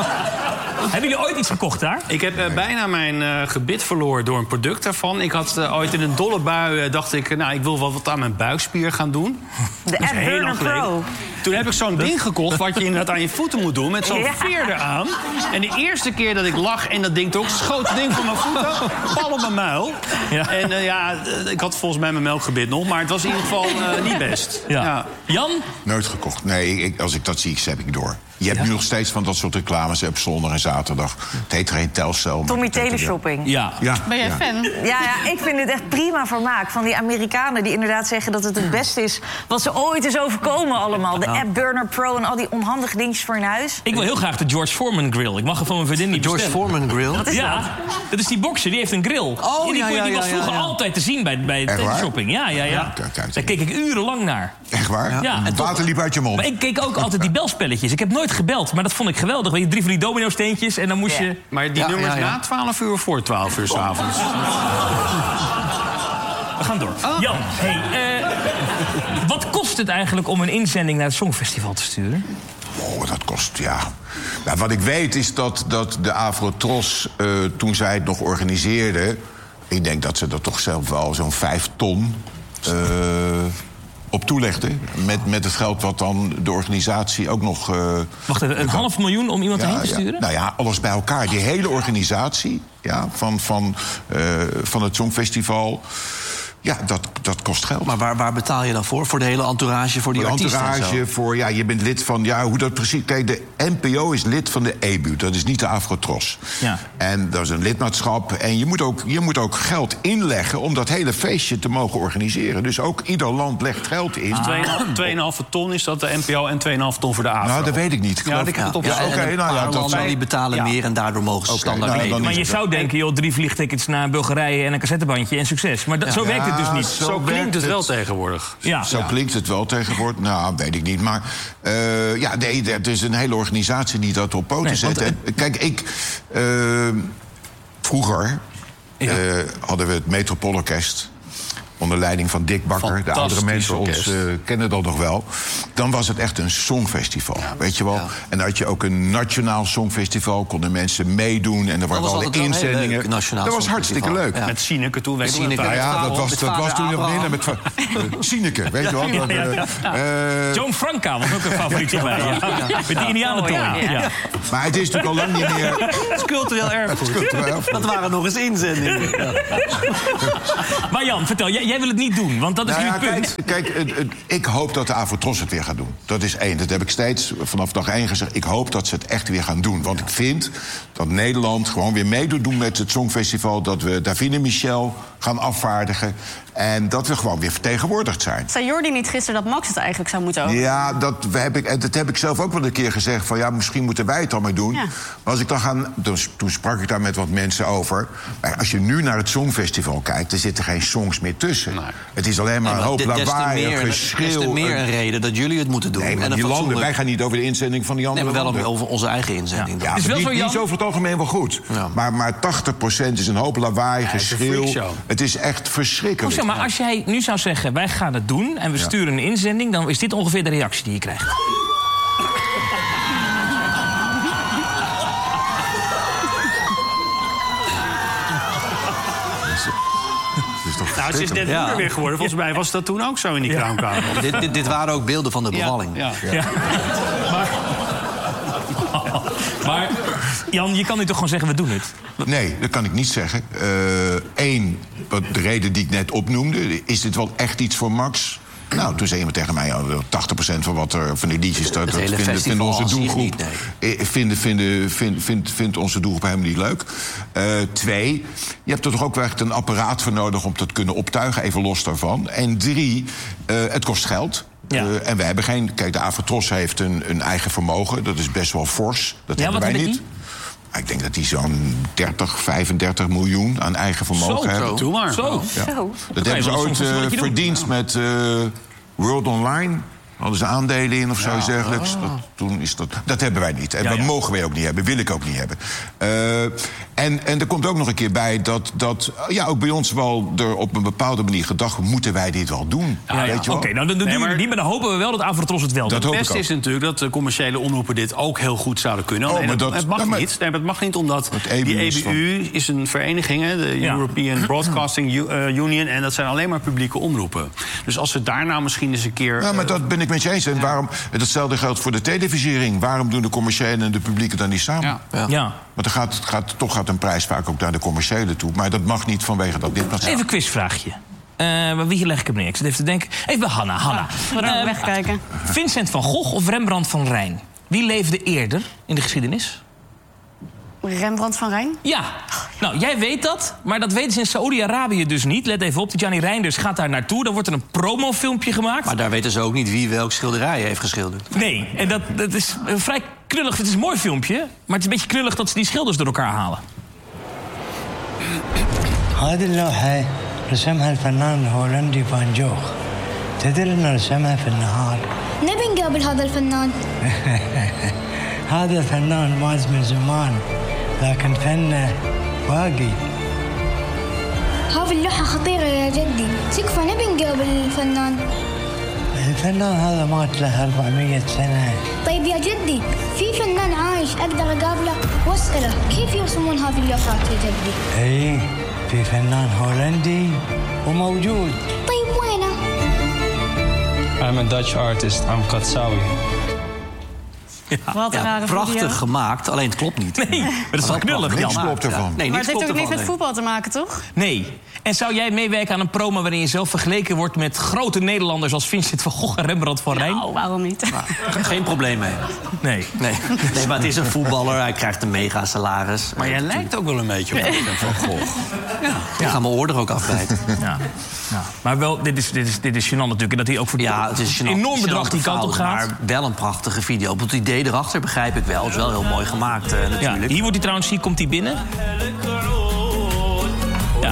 Hebben jullie ooit iets gekocht daar? Ik heb uh, bijna mijn uh, gebit verloren door een product daarvan. Ik had uh, ooit in een dolle bui, uh, dacht ik, nou, ik wil wel wat aan mijn buikspier gaan doen. De AppBurner Pro. Toen heb ik zo'n ding gekocht wat je inderdaad aan je voeten moet doen... met zo'n ja. veer eraan. En de eerste keer dat ik lag en dat ding trok... schoot het ding van mijn voeten, pal op mijn muil. Ja. En uh, ja, ik had volgens mij mijn melkgebit nog... maar het was in ieder geval uh, niet best. Ja. Ja. Jan? Nooit gekocht. Nee, ik, als ik dat zie, heb ik door. Je hebt ja. nu nog steeds van dat soort reclames op zondag en zaterdag. Het heet geen Telcel. Tommy Teleshopping. Ja. Ja. Ben jij ja. fan? Ja, ja, ik vind het echt prima vermaak. Van die Amerikanen die inderdaad zeggen dat het het beste is... wat ze ooit is overkomen allemaal. De ja. AppBurner Pro en al die onhandige dingetjes voor in huis. Ik wil heel graag de George Foreman grill. Ik mag er van mijn vriendin niet George bestellen. Foreman grill? Wat is ja, dat? Dat is die bokser, die heeft een grill. Oh, die, ja, ja, die was ja, vroeger ja, ja. altijd te zien bij, bij Teleshopping. Ja, ja, ja. ja. Daar keek ik urenlang naar. Echt waar? Ja. Ja. Het water liep uit je mond. Maar ik keek ook altijd die belspelletjes. Ik heb nooit gebeld, maar dat vond ik geweldig. Weet je, drie van die domino-steentjes en dan moest ja. je... Maar die ja, nummers ja, ja. na twaalf uur of voor twaalf uur 's avonds? We gaan door. Oh. Jan, hey, uh, wat kost het eigenlijk om een inzending naar het Songfestival te sturen? Oh, dat kost, ja. Nou, wat ik weet is dat, dat de Afrotros, uh, toen zij het nog organiseerde... ik denk dat ze er toch zelf wel zo'n vijf ton... Uh, op toelegde. Met, met het geld wat dan de organisatie ook nog... Uh, Wacht even, een half miljoen om iemand ja, heen te ja. sturen? Nou ja, alles bij elkaar. Die hele organisatie ja, van, van, uh, van het Songfestival... Ja, dat, dat kost geld. Maar waar, waar betaal je dan voor? Voor de hele entourage, voor die Voor de artiesten en entourage, zo? voor, ja, je bent lid van, ja, hoe dat precies... Kijk, de N P O is lid van de E B U, dat is niet de Afrotros. Ja. En dat is een lidmaatschap. En je moet, ook, je moet ook geld inleggen om dat hele feestje te mogen organiseren. Dus ook ieder land legt geld in. twee komma vijf ton is dat de N P O en twee komma vijf ton voor de Afro. Nou, dat weet ik niet. Ik Ja, geloof- ik heb het op. Ja, en Oké, een nou ja, paar dat landen zou- die betalen Ja. meer en daardoor mogen ze Oké, standaard nou, meedoen. dan Maar je zou denken, joh, drie vliegtickets naar Bulgarije en een cassettebandje en succes. Maar dat, zo werkt het dus niet. zo Zo klinkt werkt het wel het. tegenwoordig. Ja. Zo klinkt het wel tegenwoordig. Nou, weet ik niet. Maar uh, ja, nee, het is een hele organisatie die dat op poten Nee, zet. want, En, kijk, ik... Uh, vroeger Ja. uh, hadden we het Metropoolorkest... onder leiding van Dick Bakker. De Fantastisch oudere mensen ons orkest. uh, kennen dat nog wel. Dan was het echt een songfestival, weet je wel. Ja. En dan had je ook een nationaal songfestival. Konden mensen meedoen en er waren was alle altijd wel heel inzendingen. leuk, nationaal dat was hartstikke songfestival. leuk. Ja. Met Sineke toen, weet je Sineke. wel. Nou ja, dat was, Met dat was vader toen nog Abraham. niet met va- uh, Sineke, weet je wel. Dat, uh, uh, Joan Franca was ook een favorietje bij je. Ja. Met die Indianentoren. Oh, ja, ja. Ja. maar het is natuurlijk al lang niet meer... Dat is cultureel erfgoed. Dat waren nog eens inzendingen. Ja. Maar Jan, vertel, jij, jij wil het niet doen, want dat is Nou nu ja, het punt. kijk, kijk het, het, ik hoop dat de Afrotros het weer gaat doen. Dat is één. Dat heb ik steeds vanaf dag één gezegd. Ik hoop dat ze het echt weer gaan doen. Want ik vind dat Nederland gewoon weer meedoet doen met het Songfestival. Dat we Davine Michel gaan afvaardigen. En dat we gewoon weer vertegenwoordigd zijn. Zei Jordi niet gisteren dat Max het eigenlijk zou moeten ook? Ja, dat heb, ik, en dat heb ik zelf ook wel een keer gezegd. Van ja, misschien moeten wij het dan maar doen. Ja. Maar als ik dan ga, dus, toen sprak ik daar met wat mensen over. Maar als je nu naar het Songfestival kijkt, er zitten geen songs meer tussen. Nee. Het is alleen maar Nee, een maar hoop des te lawaai, meer- geschreeuw. Des te meer een- een reden dat jullie het moeten doen. Nee, maar en een die landen, fatsoenlijk- wij gaan niet over de inzending van die Nee, andere maar wel landen. over onze eigen inzending. Ja, Is maar wel die, zo, die Jan? is over het algemeen wel goed. Ja. Maar, maar tachtig procent is een hoop lawaai, het is een geschreeuw. freakshow. Het is echt verschrikkelijk. Zeg maar, als jij nu zou zeggen, wij gaan het doen en we sturen een inzending, dan is dit ongeveer de reactie die je krijgt. Het is toch Nou, het is net Ja. moeder weer geworden. Volgens mij was dat toen ook zo in die kraamkamer. dit, dit, dit waren ook beelden van de bevalling. Ja. Ja. Maar, maar Jan, je kan nu toch gewoon zeggen, we doen het? Nee, dat kan ik niet zeggen. Eén, de reden die ik net opnoemde. Is dit wel echt iets voor Max? Nou, toen zei iemand tegen mij, ja, tachtig procent van wat er van die liedjes... dat, Het dat hele vinden, festival vinden onze als zich doelgroep... niet, nee. eh, vinden, vinden, vind, vindt, vindt onze doelgroep helemaal niet leuk. Uh, twee, je hebt er toch ook wel echt een apparaat voor nodig... om dat te kunnen optuigen, even los daarvan. En drie, uh, het kost geld... Ja. Uh, en we hebben geen... Kijk, de Afrotros heeft een, een eigen vermogen. Dat is best wel fors. Dat Ja, hebben wat wij hebben niet. Ik denk dat die zo'n dertig, vijfendertig miljoen aan eigen vermogen Zo, hebben. zo. Doe maar. Zo. Ja. Zo. Dat kan hebben je ze wel ooit soms een uh, beetje doen. verdiend met uh, World Online. Hadden ze aandelen in of zoiets dergelijks. Dat, toen is dat, dat hebben wij niet. En Ja, dat ja. mogen wij ook niet hebben. Wil ik ook niet hebben. Uh, en, en er komt ook nog een keer bij dat, dat ja, ook bij ons wel er op een bepaalde manier gedacht... moeten wij dit wel doen? Ja, ja. Weet je wel? Oké, nou, dan doen we maar- het niet, maar dan hopen we wel dat Afrotros het wel Dat doet. hoop Het ik beste ook. is natuurlijk dat de commerciële omroepen dit ook heel goed zouden kunnen. Oh, Alleen maar het- dat- het mag ja, maar- niet. Nee, maar het mag niet omdat Het E B U die is E B U is een vereniging, hè, de Ja. European Broadcasting U- eh, Union, en dat zijn alleen maar publieke omroepen. Dus als we daar nou misschien eens een keer... Ja, maar eh, dat ben ik met je eens. En waarom, hetzelfde geldt voor de televisiering. Waarom doen de commerciële en de publieke dan niet samen? Ja. Ja. Ja. Want er gaat, gaat, toch gaat een prijs vaak ook naar de commerciële toe. Maar dat mag niet vanwege dat dit. Even een quizvraagje. Uh, wie leg ik hem neer? Ik zit even te denken. Even bij Hanna. Hanna. We gaan Eh, wegkijken. Vincent van Gogh of Rembrandt van Rijn? Wie leefde eerder in de geschiedenis? Rembrandt van Rijn? Ja. Nou, jij weet dat, maar dat weten ze in Saoedi-Arabië dus niet. Let even op, die Gianni Reinders gaat daar naartoe. Dan wordt er een promofilmpje gemaakt. Maar daar weten ze ook niet wie welk schilderij heeft geschilderd. Nee, en dat, dat is een vrij knullig. Het is een mooi filmpje, maar het is een beetje knullig dat ze die schilders door elkaar halen. هذه اللوحة رسمها الفنان الهولندي فان جوخ. تدري انه رسمها في النهار؟ نبي نقابل هذا الفنان. هذا الفنان مات من زمان لكن فنه باقي. هذه اللوحة خطيرة يا جدي، تكفى نبي نقابل الفنان. الفنان هذا مات له أربعمية سنة. طيب يا جدي، في فنان عايش أقدر أقابله وأسأله كيف يرسمون هذه اللوحات يا جدي؟ اي في فنان هولندي وموجود. طيب وينه؟ I'm a Dutch artist. I'm Katsawi. Ja, Wat een ja, rare prachtig video. gemaakt, alleen het klopt niet. Nee, maar dat is wel knullig, Niks Jan. klopt ervan. Ja. Nee, Maar niks het heeft ook klopt niks met ervan, voetbal te maken, toch? Nee. En zou jij meewerken aan een promo waarin je zelf vergeleken wordt met grote Nederlanders als Vincent van Gogh en Rembrandt van Rijn? Nou, waarom niet? nee. Geen probleem mee. Nee. Nee. nee, maar het is een voetballer, hij krijgt een mega salaris. Maar jij lijkt ook wel een beetje op Vincent van Gogh. Ik ga mijn oor er ook afbijten. Ja. Ja. Maar wel, dit is, dit, is, dit is gênant natuurlijk. En dat hij ook voor Ja, het is een enorm bedrag die kant op gaat. Maar wel een prachtige video. Het idee erachter begrijp ik wel. Het is wel heel mooi gemaakt uh, natuurlijk. Ja, hier wordt hij trouwens, hier komt hij binnen. Ja.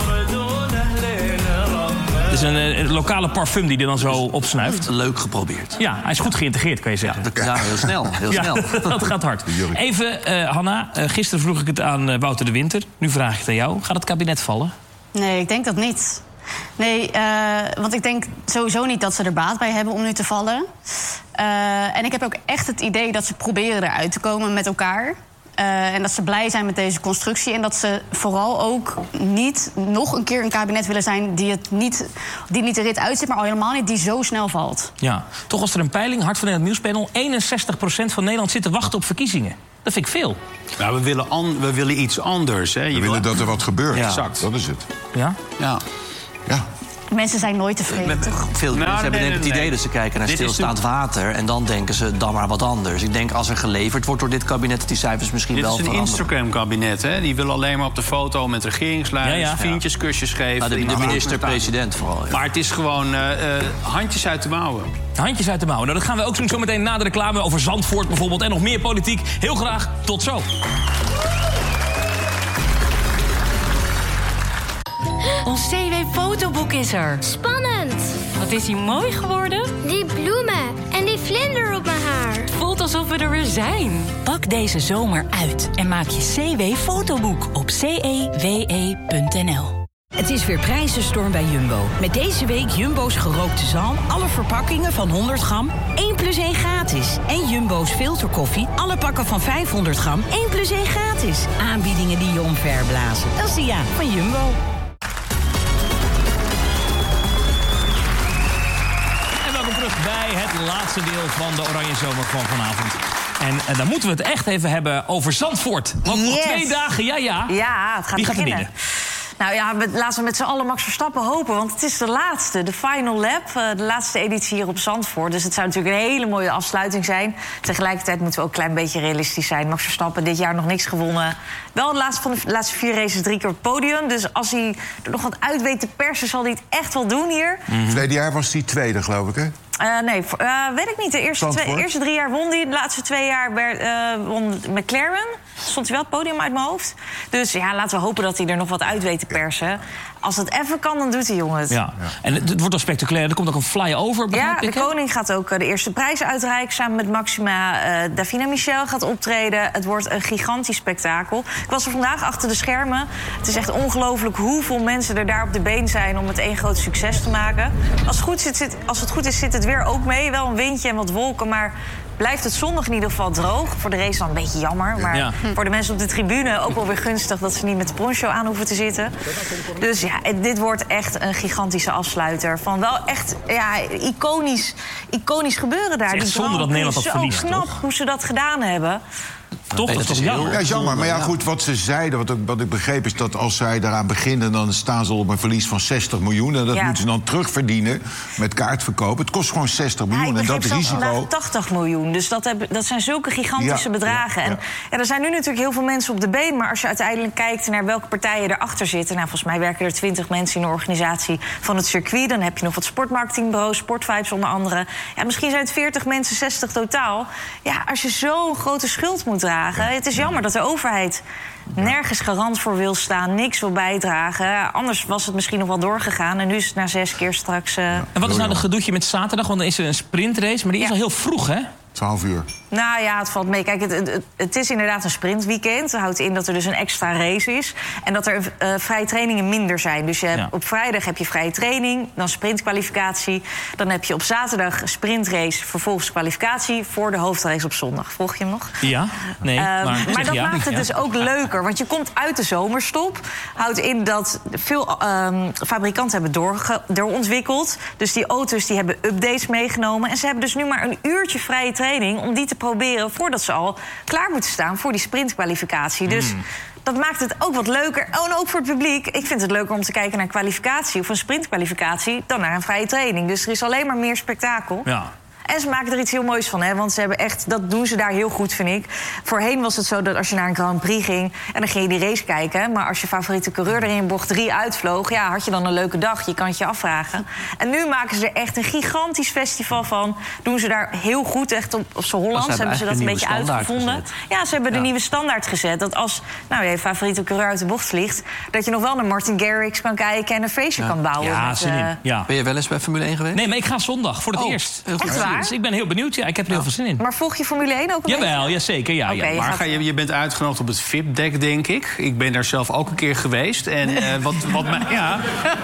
Het is een, een lokale parfum die hij dan zo opsnuift. Leuk geprobeerd. Ja, hij is goed geïntegreerd, kan je zeggen. Ja, ja heel snel. Heel ja, snel. dat gaat hard. Even, uh, Hanna, uh, gisteren vroeg ik het aan uh, Wouter de Winter. Nu vraag ik het aan jou. Gaat het kabinet vallen? Nee, ik denk dat niet. Nee, uh, want ik denk sowieso niet dat ze er baat bij hebben om nu te vallen. Uh, en ik heb ook echt het idee dat ze proberen eruit te komen met elkaar. Uh, en dat ze blij zijn met deze constructie. En dat ze vooral ook niet nog een keer een kabinet willen zijn die het niet, die niet de rit uitzet, maar al helemaal niet die zo snel valt. Ja, toch was er een peiling, Hart van Nederland Nieuwspanel. eenenzestig procent van Nederland zit te wachten op verkiezingen. Dat vind ik veel. Nou, we willen, an, we willen iets anders. Hè. Je We willen dat er wat gebeurt. Ja. Exact. Dat is het. Ja? Ja. Ja. Mensen zijn nooit tevreden, toch? Veel Nou, mensen hebben nee, denk ik het nee, idee nee. dat ze kijken naar Dit is stilstaand water... en dan denken ze dan maar wat anders. Ik denk als er geleverd wordt door dit kabinet... dat die cijfers misschien Dit wel is een veranderen. Instagram-kabinet, hè? Die willen alleen maar op de foto met regeringsleiders... Ja, ja. vriendjes, kusjes geven. Nou, de, in de de minister-president vooral. Ja. Maar het is gewoon uh, uh, handjes uit de mouwen. Handjes uit de mouwen. Nou, dat gaan we ook doen zometeen na de reclame over Zandvoort bijvoorbeeld... en nog meer politiek. Heel graag, tot zo. Ons C W-fotoboek is er. Spannend. Wat is hij mooi geworden? Die bloemen en die vlinder op mijn haar. Het voelt alsof we er weer zijn. Pak deze zomer uit en maak je C W-fotoboek op c e w e punt n l. Het is weer prijzenstorm bij Jumbo. Met deze week Jumbo's gerookte zalm, alle verpakkingen van honderd gram, één plus één gratis. En Jumbo's filterkoffie, alle pakken van vijfhonderd gram, één plus één gratis. Aanbiedingen die je omverblazen. Dat is de ja van Jumbo. Terug bij het laatste deel van de Oranje Zomer van vanavond. En, en dan moeten we het echt even hebben over Zandvoort. Want nog Yes. twee dagen, ja, ja. Ja, het gaat Wie gaat er beginnen. winnen? Nou ja, met, laten we met z'n allen Max Verstappen hopen. Want het is de laatste, de final lap. Uh, de laatste editie hier op Zandvoort. Dus het zou natuurlijk een hele mooie afsluiting zijn. Tegelijkertijd moeten we ook een klein beetje realistisch zijn. Max Verstappen dit jaar nog niks gewonnen. Wel de laatste van de laatste vier races drie keer op het podium. Dus als hij er nog wat uit weet te persen, zal hij het echt wel doen hier. Mm-hmm. Verleden jaar was hij tweede, geloof ik, hè? Uh, nee, uh, weet ik niet. De eerste, twee, eerste drie jaar won hij. De laatste twee jaar werd, uh, won McLaren. Stond hij wel het podium uit mijn hoofd. Dus ja, laten we hopen dat hij er nog wat uit weet te persen. Als het even kan, dan doet hij, jongens. Ja. En het, het wordt wel spectaculair. Er komt ook een flyover, begrijp Ja, ik, de hè? koning gaat ook uh, de eerste prijs uitreiken samen met Maxima. Uh, Davina Michel gaat optreden. Het wordt een gigantisch spektakel. Ik was er vandaag achter de schermen. Het is echt ongelooflijk hoeveel mensen er daar op de been zijn om het één groot succes te maken. Als het goed, zit, zit, als het goed is, zit het weer ook mee. Wel een windje en wat wolken, maar blijft het zondag in ieder geval droog. Voor de race dan een beetje jammer. Maar Ja. voor de mensen op de tribune ook wel weer gunstig dat ze niet met de poncho aan hoeven te zitten. Dus ja, dit wordt echt een gigantische afsluiter. Van wel echt ja, iconisch, iconisch gebeuren daar. Het is echt Die zonde dat Grand Nederland dat Prix, verliest, zo knap toch? hoe ze dat gedaan hebben. Toch? Dat is toch jammer? Ja, jammer. Maar ja, goed, wat ze zeiden, wat ik, wat ik begreep... is dat als zij daaraan beginnen, dan staan ze op een verlies van zestig miljoen. En dat Ja. moeten ze dan terugverdienen met kaartverkoop. Het kost gewoon zestig Ja, miljoen. ik En begreep dat zelfs risico... vandaag tachtig miljoen. Dus dat, heb, dat zijn zulke gigantische Ja, bedragen. ja, ja. En ja, er zijn nu natuurlijk heel veel mensen op de been. Maar als je uiteindelijk kijkt naar welke partijen erachter zitten... nou, volgens mij werken er twintig mensen in de organisatie van het circuit. Dan heb je nog wat sportmarketingbureaus, Sportvibes onder andere. Ja, misschien zijn het veertig mensen, zestig totaal. Ja, als je zo'n grote schuld moet dragen... het is jammer dat de overheid nergens garant voor wil staan, niks wil bijdragen. Anders was het misschien nog wel doorgegaan. En nu is het na zes keer straks... Uh... En wat is nou de gedoetje met zaterdag? Want dan is er een sprintrace, maar die is Ja. al heel vroeg, hè? twaalf uur. Nou ja, het valt mee. Kijk, het, het, het is inderdaad een sprintweekend. Dat houdt in dat er dus een extra race is. En dat er uh, vrije trainingen minder zijn. Dus je hebt, Ja. op vrijdag heb je vrije training, dan sprintkwalificatie. Dan heb je op zaterdag sprintrace, vervolgens kwalificatie... voor de hoofdrace op zondag. Volg je hem nog? Ja, nee. Um, maar maar zeg dat ja. maakt het Ja. dus ook leuker. Want je komt uit de zomerstop. Houdt in dat veel um, fabrikanten hebben doorge- doorontwikkeld. Dus die auto's die hebben updates meegenomen. En ze hebben dus nu maar een uurtje vrije training om die te te proberen voordat ze al klaar moeten staan voor die sprintkwalificatie. Dus Hmm. dat maakt het ook wat leuker. Oh, en ook voor het publiek. Ik vind het leuker om te kijken naar een kwalificatie of een sprintkwalificatie dan naar een vrije training. Dus er is alleen maar meer spektakel. Ja. En ze maken er iets heel moois van, hè? Want ze hebben echt, dat doen ze daar heel goed, vind ik. Voorheen was het zo dat als je naar een Grand Prix ging en dan ging je die race kijken, maar als je favoriete coureur er in bocht drie uitvloog, ja, had je dan een leuke dag. Je kan het je afvragen. En nu maken ze er echt een gigantisch festival van. Doen ze daar heel goed, echt op, op z'n Hollands. hebben Hebben ze dat een beetje eigenlijk een nieuwe uitgevonden. standaard Ja, ze hebben de Ja. nieuwe standaard gezet. Dat als nou, je favoriete coureur uit de bocht vliegt, dat je nog wel naar Martin Garrix kan kijken en een feestje kan bouwen. Ja, met, zin in. eh, Ja. Ben je wel eens bij Formule één geweest? Nee, maar ik ga zondag voor het Oh, eerst. heel goed. Echt waar? Dus ik ben heel benieuwd. Ja, ik heb er heel veel zin in. Maar volg je Formule één ook een Jawel, beetje? ja, zeker. Ja, Oké, ja. je Maar gaat- ga je, je bent uitgenodigd op het V I P-dek, denk ik. Ik ben daar zelf ook een keer geweest. En eh, wat, wat, mij, ja,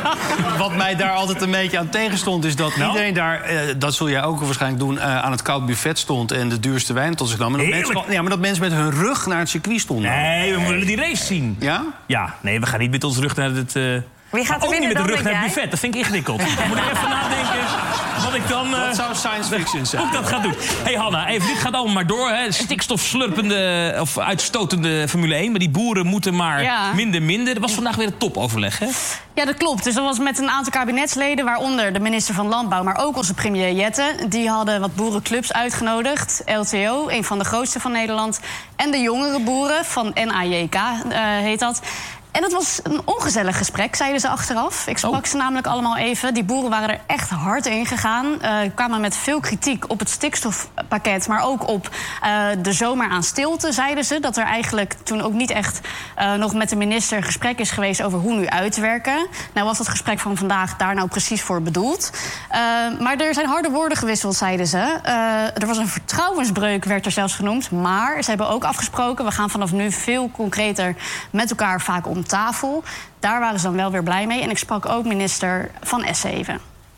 wat mij daar altijd een beetje aan tegenstond... is dat Nou? iedereen daar, eh, dat zul jij ook waarschijnlijk doen... eh, aan het koud buffet stond en de duurste wijn tot zich nam. Maar dat Heerlijk. mensen, ja, maar dat mensen met hun rug naar het circuit stonden. Nee, we willen die race zien. Ja? Ja, nee, we gaan niet met ons rug naar het... eh, Wie gaat maar er ook niet winnen met de dan, rug denk naar het jij? buffet. Dat vind ik ingewikkeld. Dan moet ik even nadenken wat ik dan... eh, Dat zou science fiction zijn. Hoe ik dat ga doen. Hey Hanna, even, dit gaat allemaal maar door. Hè. Stikstofslurpende of uitstotende Formule één. Maar die boeren moeten maar Ja. minder, minder. Er was vandaag weer een topoverleg, hè? Ja, dat klopt. Dus dat was met een aantal kabinetsleden, waaronder de minister van Landbouw, maar ook onze premier Jette. Die hadden wat boerenclubs uitgenodigd. L T O, een van de grootste van Nederland. En de jongere boeren van N A J K uh, heet dat. En dat was een ongezellig gesprek, zeiden ze achteraf. Ik sprak Oh. ze namelijk allemaal even. Die boeren waren er echt hard in gegaan. Uh, kwamen met veel kritiek op het stikstofpakket, maar ook op uh, de zomer aan stilte, zeiden ze. Dat er eigenlijk toen ook niet echt uh, nog met de minister een gesprek is geweest over hoe nu uitwerken. Nou was dat gesprek van vandaag daar nou precies voor bedoeld. Uh, maar er zijn harde woorden gewisseld, zeiden ze. Uh, er was een vertrouwensbreuk, werd er zelfs genoemd. Maar ze hebben ook afgesproken, we gaan vanaf nu veel concreter met elkaar vaak om tafel. Daar waren ze dan wel weer blij mee. En ik sprak ook minister Van Essen even.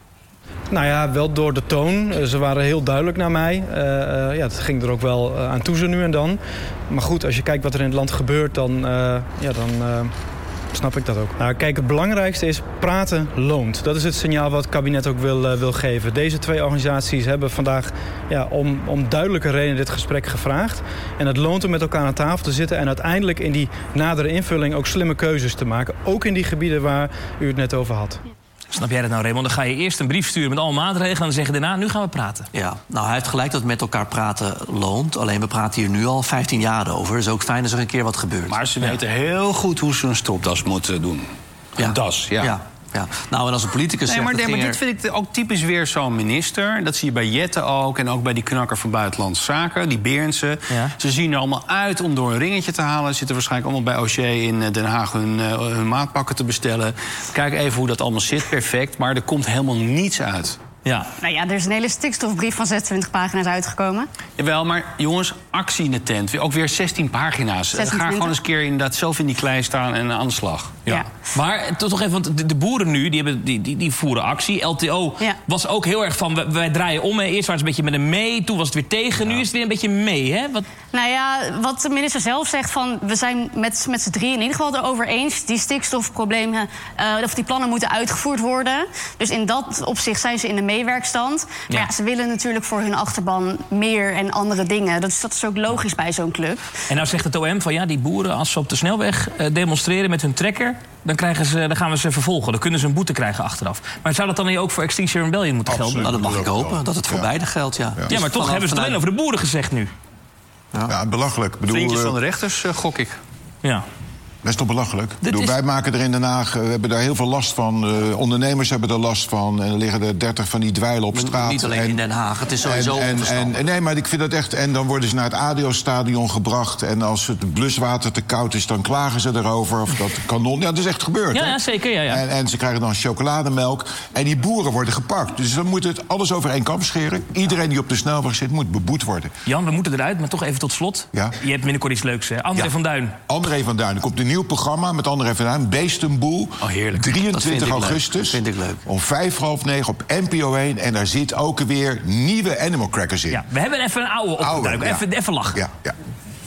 Nou ja, wel door de toon. Uh, Ze waren heel duidelijk naar mij. Uh, uh, ja, het ging er ook wel uh, aan toe zo nu en dan. Maar goed, als je kijkt wat er in het land gebeurt, dan, uh, ja, dan uh, snap ik dat ook. Nou, kijk, het belangrijkste is praten loont. Dat is het signaal wat het kabinet ook wil, uh, wil geven. Deze twee organisaties hebben vandaag ja, om, om duidelijke redenen dit gesprek gevraagd. En het loont om met elkaar aan tafel te zitten en uiteindelijk in die nadere invulling ook slimme keuzes te maken. Ook in die gebieden waar u het net over had. Snap jij dat nou, Raymond? Dan ga je eerst een brief sturen met alle maatregelen... en dan zeggen daarna, nu gaan we praten. Ja, nou, hij heeft gelijk dat met elkaar praten loont. Alleen we praten hier nu al vijftien jaar over. Het is ook fijn als er een keer wat gebeurt. Maar ze weten heel goed hoe ze een stropdas moeten doen. Een das, ja. ja. Ja. Nou, en als een politicus Nee, zegt... maar, dat nee, maar ging dit vind ik ook typisch weer zo'n minister. Dat zie je bij Jette ook en ook bij die knakker van Buitenlandse Zaken, die Berendsen. Ja. Ze zien er allemaal uit om door een ringetje te halen. Ze zitten waarschijnlijk allemaal bij Auger in Den Haag hun, uh, hun maatpakken te bestellen. Kijk even hoe dat allemaal zit, perfect. Maar er komt helemaal niets uit. Ja. Nou ja, er is een hele stikstofbrief van zesentwintig pagina's uitgekomen. Jawel, maar jongens, actie in de tent. Ook weer zestien pagina's. Ga zesentwintig. gewoon eens een keer inderdaad zelf in die klei staan en aan de slag. Ja. Ja. Maar toch even, want de, de boeren nu, die, hebben, die, die, die voeren actie. L T O Ja. was ook heel erg van, wij, wij draaien om. Hè. Eerst was het een beetje met een mee, toen was het weer tegen. Nu is het weer een beetje mee, hè? Wat... Nou ja, wat de minister zelf zegt, van we zijn met, met z'n drieën in ieder geval erover eens. Die stikstofproblemen, uh, of die plannen moeten uitgevoerd worden. Dus in dat opzicht zijn ze in de meewerkstand. Maar Ja. ja, ze willen natuurlijk voor hun achterban meer en andere dingen. Dat is, dat is ook logisch bij zo'n club. En nou zegt het O M van, ja, die boeren, als ze op de snelweg uh, demonstreren met hun trekker... Dan, krijgen ze, dan gaan we ze vervolgen. Dan kunnen ze een boete krijgen achteraf. Maar zou dat dan niet ook voor Extinction Rebellion moeten gelden? Nou, dat mag ik hopen, dat het voor beide geldt, ja. Ja, maar toch Vanaf- hebben ze het alleen vanuit- over de boeren gezegd nu. Ja, ja belachelijk. Ik bedoel, Vriendjes eh, van de rechters, uh, gok ik. Ja. Dat is toch belachelijk? Ik bedoel, is- Wij maken er in Den Haag, uh, we hebben daar heel veel last van. Uh, ondernemers hebben er last van. En er liggen er dertig van die dweilen op Maar straat. niet alleen en, in Den Haag, het is sowieso en, en, onverstandig. en, Nee, maar ik vind dat echt... En dan worden ze naar het A D O-stadion gebracht. En als het bluswater te koud is, dan klagen ze erover. Of dat kanon... Ja, dat is echt gebeurd. Ja, hè? ja, zeker, ja, ja. En, en ze krijgen dan chocolademelk. En die boeren worden gepakt. Dus dan moet het alles over één kam scheren. Iedereen die op de snelweg zit, moet beboet worden. Jan, we moeten eruit, maar toch even tot slot. Ja. Je hebt binnenkort iets leuks, hè? André Ja. van Duin. André van Duin. Er komt een nieuw programma met André van Duin. Beestenboel. Oh, heerlijk. Dat vind drieëntwintig ik leuk. augustus. Vind ik leuk. Om vijf, half negen op N P O één. En daar zit ook weer nieuwe Animal Crackers in. Ja, we hebben even een oude opgeduikt. ja. Even, even lachen. Ja, ja.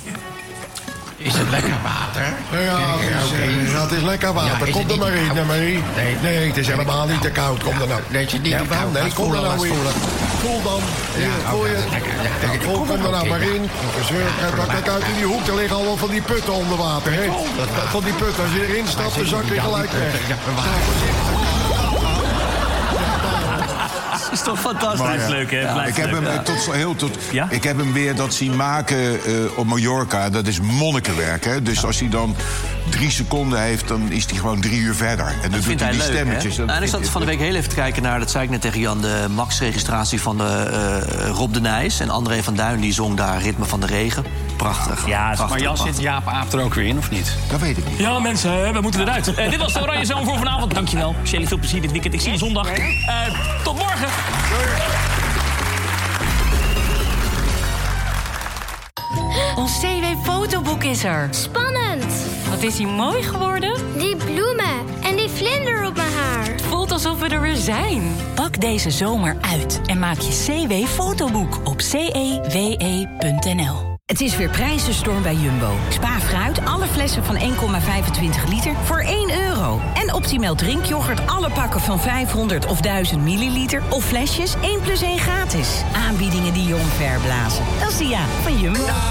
Is het lekker water? Ja, het is, ja, het is lekker water. Ja, is kom het er maar niet in, koud? Marie. Nee. Nee, het is helemaal niet te koud. Kom er nou. Nee, het is niet Ja, te koud. Nee, Laat kom er spoelen, nou laat in. spoelen. voel dan. Hier, voel je het? Voel, kom er nou maar in. Kijk uit in die hoek, er liggen allemaal van die putten onder water. Hè? Van die putten, als je erin stapt, dan zak je gelijk weg. Dat is toch fantastisch. Maar, Blijft leuk, hè? ja, Blijft ik, heb leuk. hem, Ja. eh, tot, heel, tot, Ja? ik heb hem weer dat zien maken uh, op Mallorca. Dat is monnikenwerk. Hè? Dus als hij dan drie seconden heeft, dan is hij gewoon drie uur verder. En dan Dat doet vindt hij hij die leuk, stemmetjes. hè? Dat Nou, en ik vindt zat van de hij- week heel even te kijken naar, dat zei ik net tegen Jan, de Max-registratie van de, uh, Rob de Nijs. En André van Duin, die zong daar Ritme van de Regen. Prachtig. Ja, prachtig, Maar Jan, prachtig. zit Jaap Aap er ook weer in, of niet? Dat weet ik niet. Ja, mensen, we moeten eruit. Uh, dit was de Oranje Zomer voor vanavond. Dankjewel. Shelly, veel plezier dit weekend. Ik zie je zondag. Uh, tot morgen. Ons C W-fotoboek is er. Spannend. Wat is hij mooi geworden? Die bloemen en die vlinder op mijn haar. Het voelt alsof we er weer zijn. Pak deze zomer uit en maak je C W-fotoboek op c e w e punt n l. Het is weer prijzenstorm bij Jumbo. Spa fruit, alle flessen van één komma vijfentwintig liter voor één euro. En Optimal drinkyoghurt, alle pakken van vijfhonderd of duizend milliliter. Of flesjes één plus één gratis. Aanbiedingen die je omverblazen. Dat is de ja van Jumbo.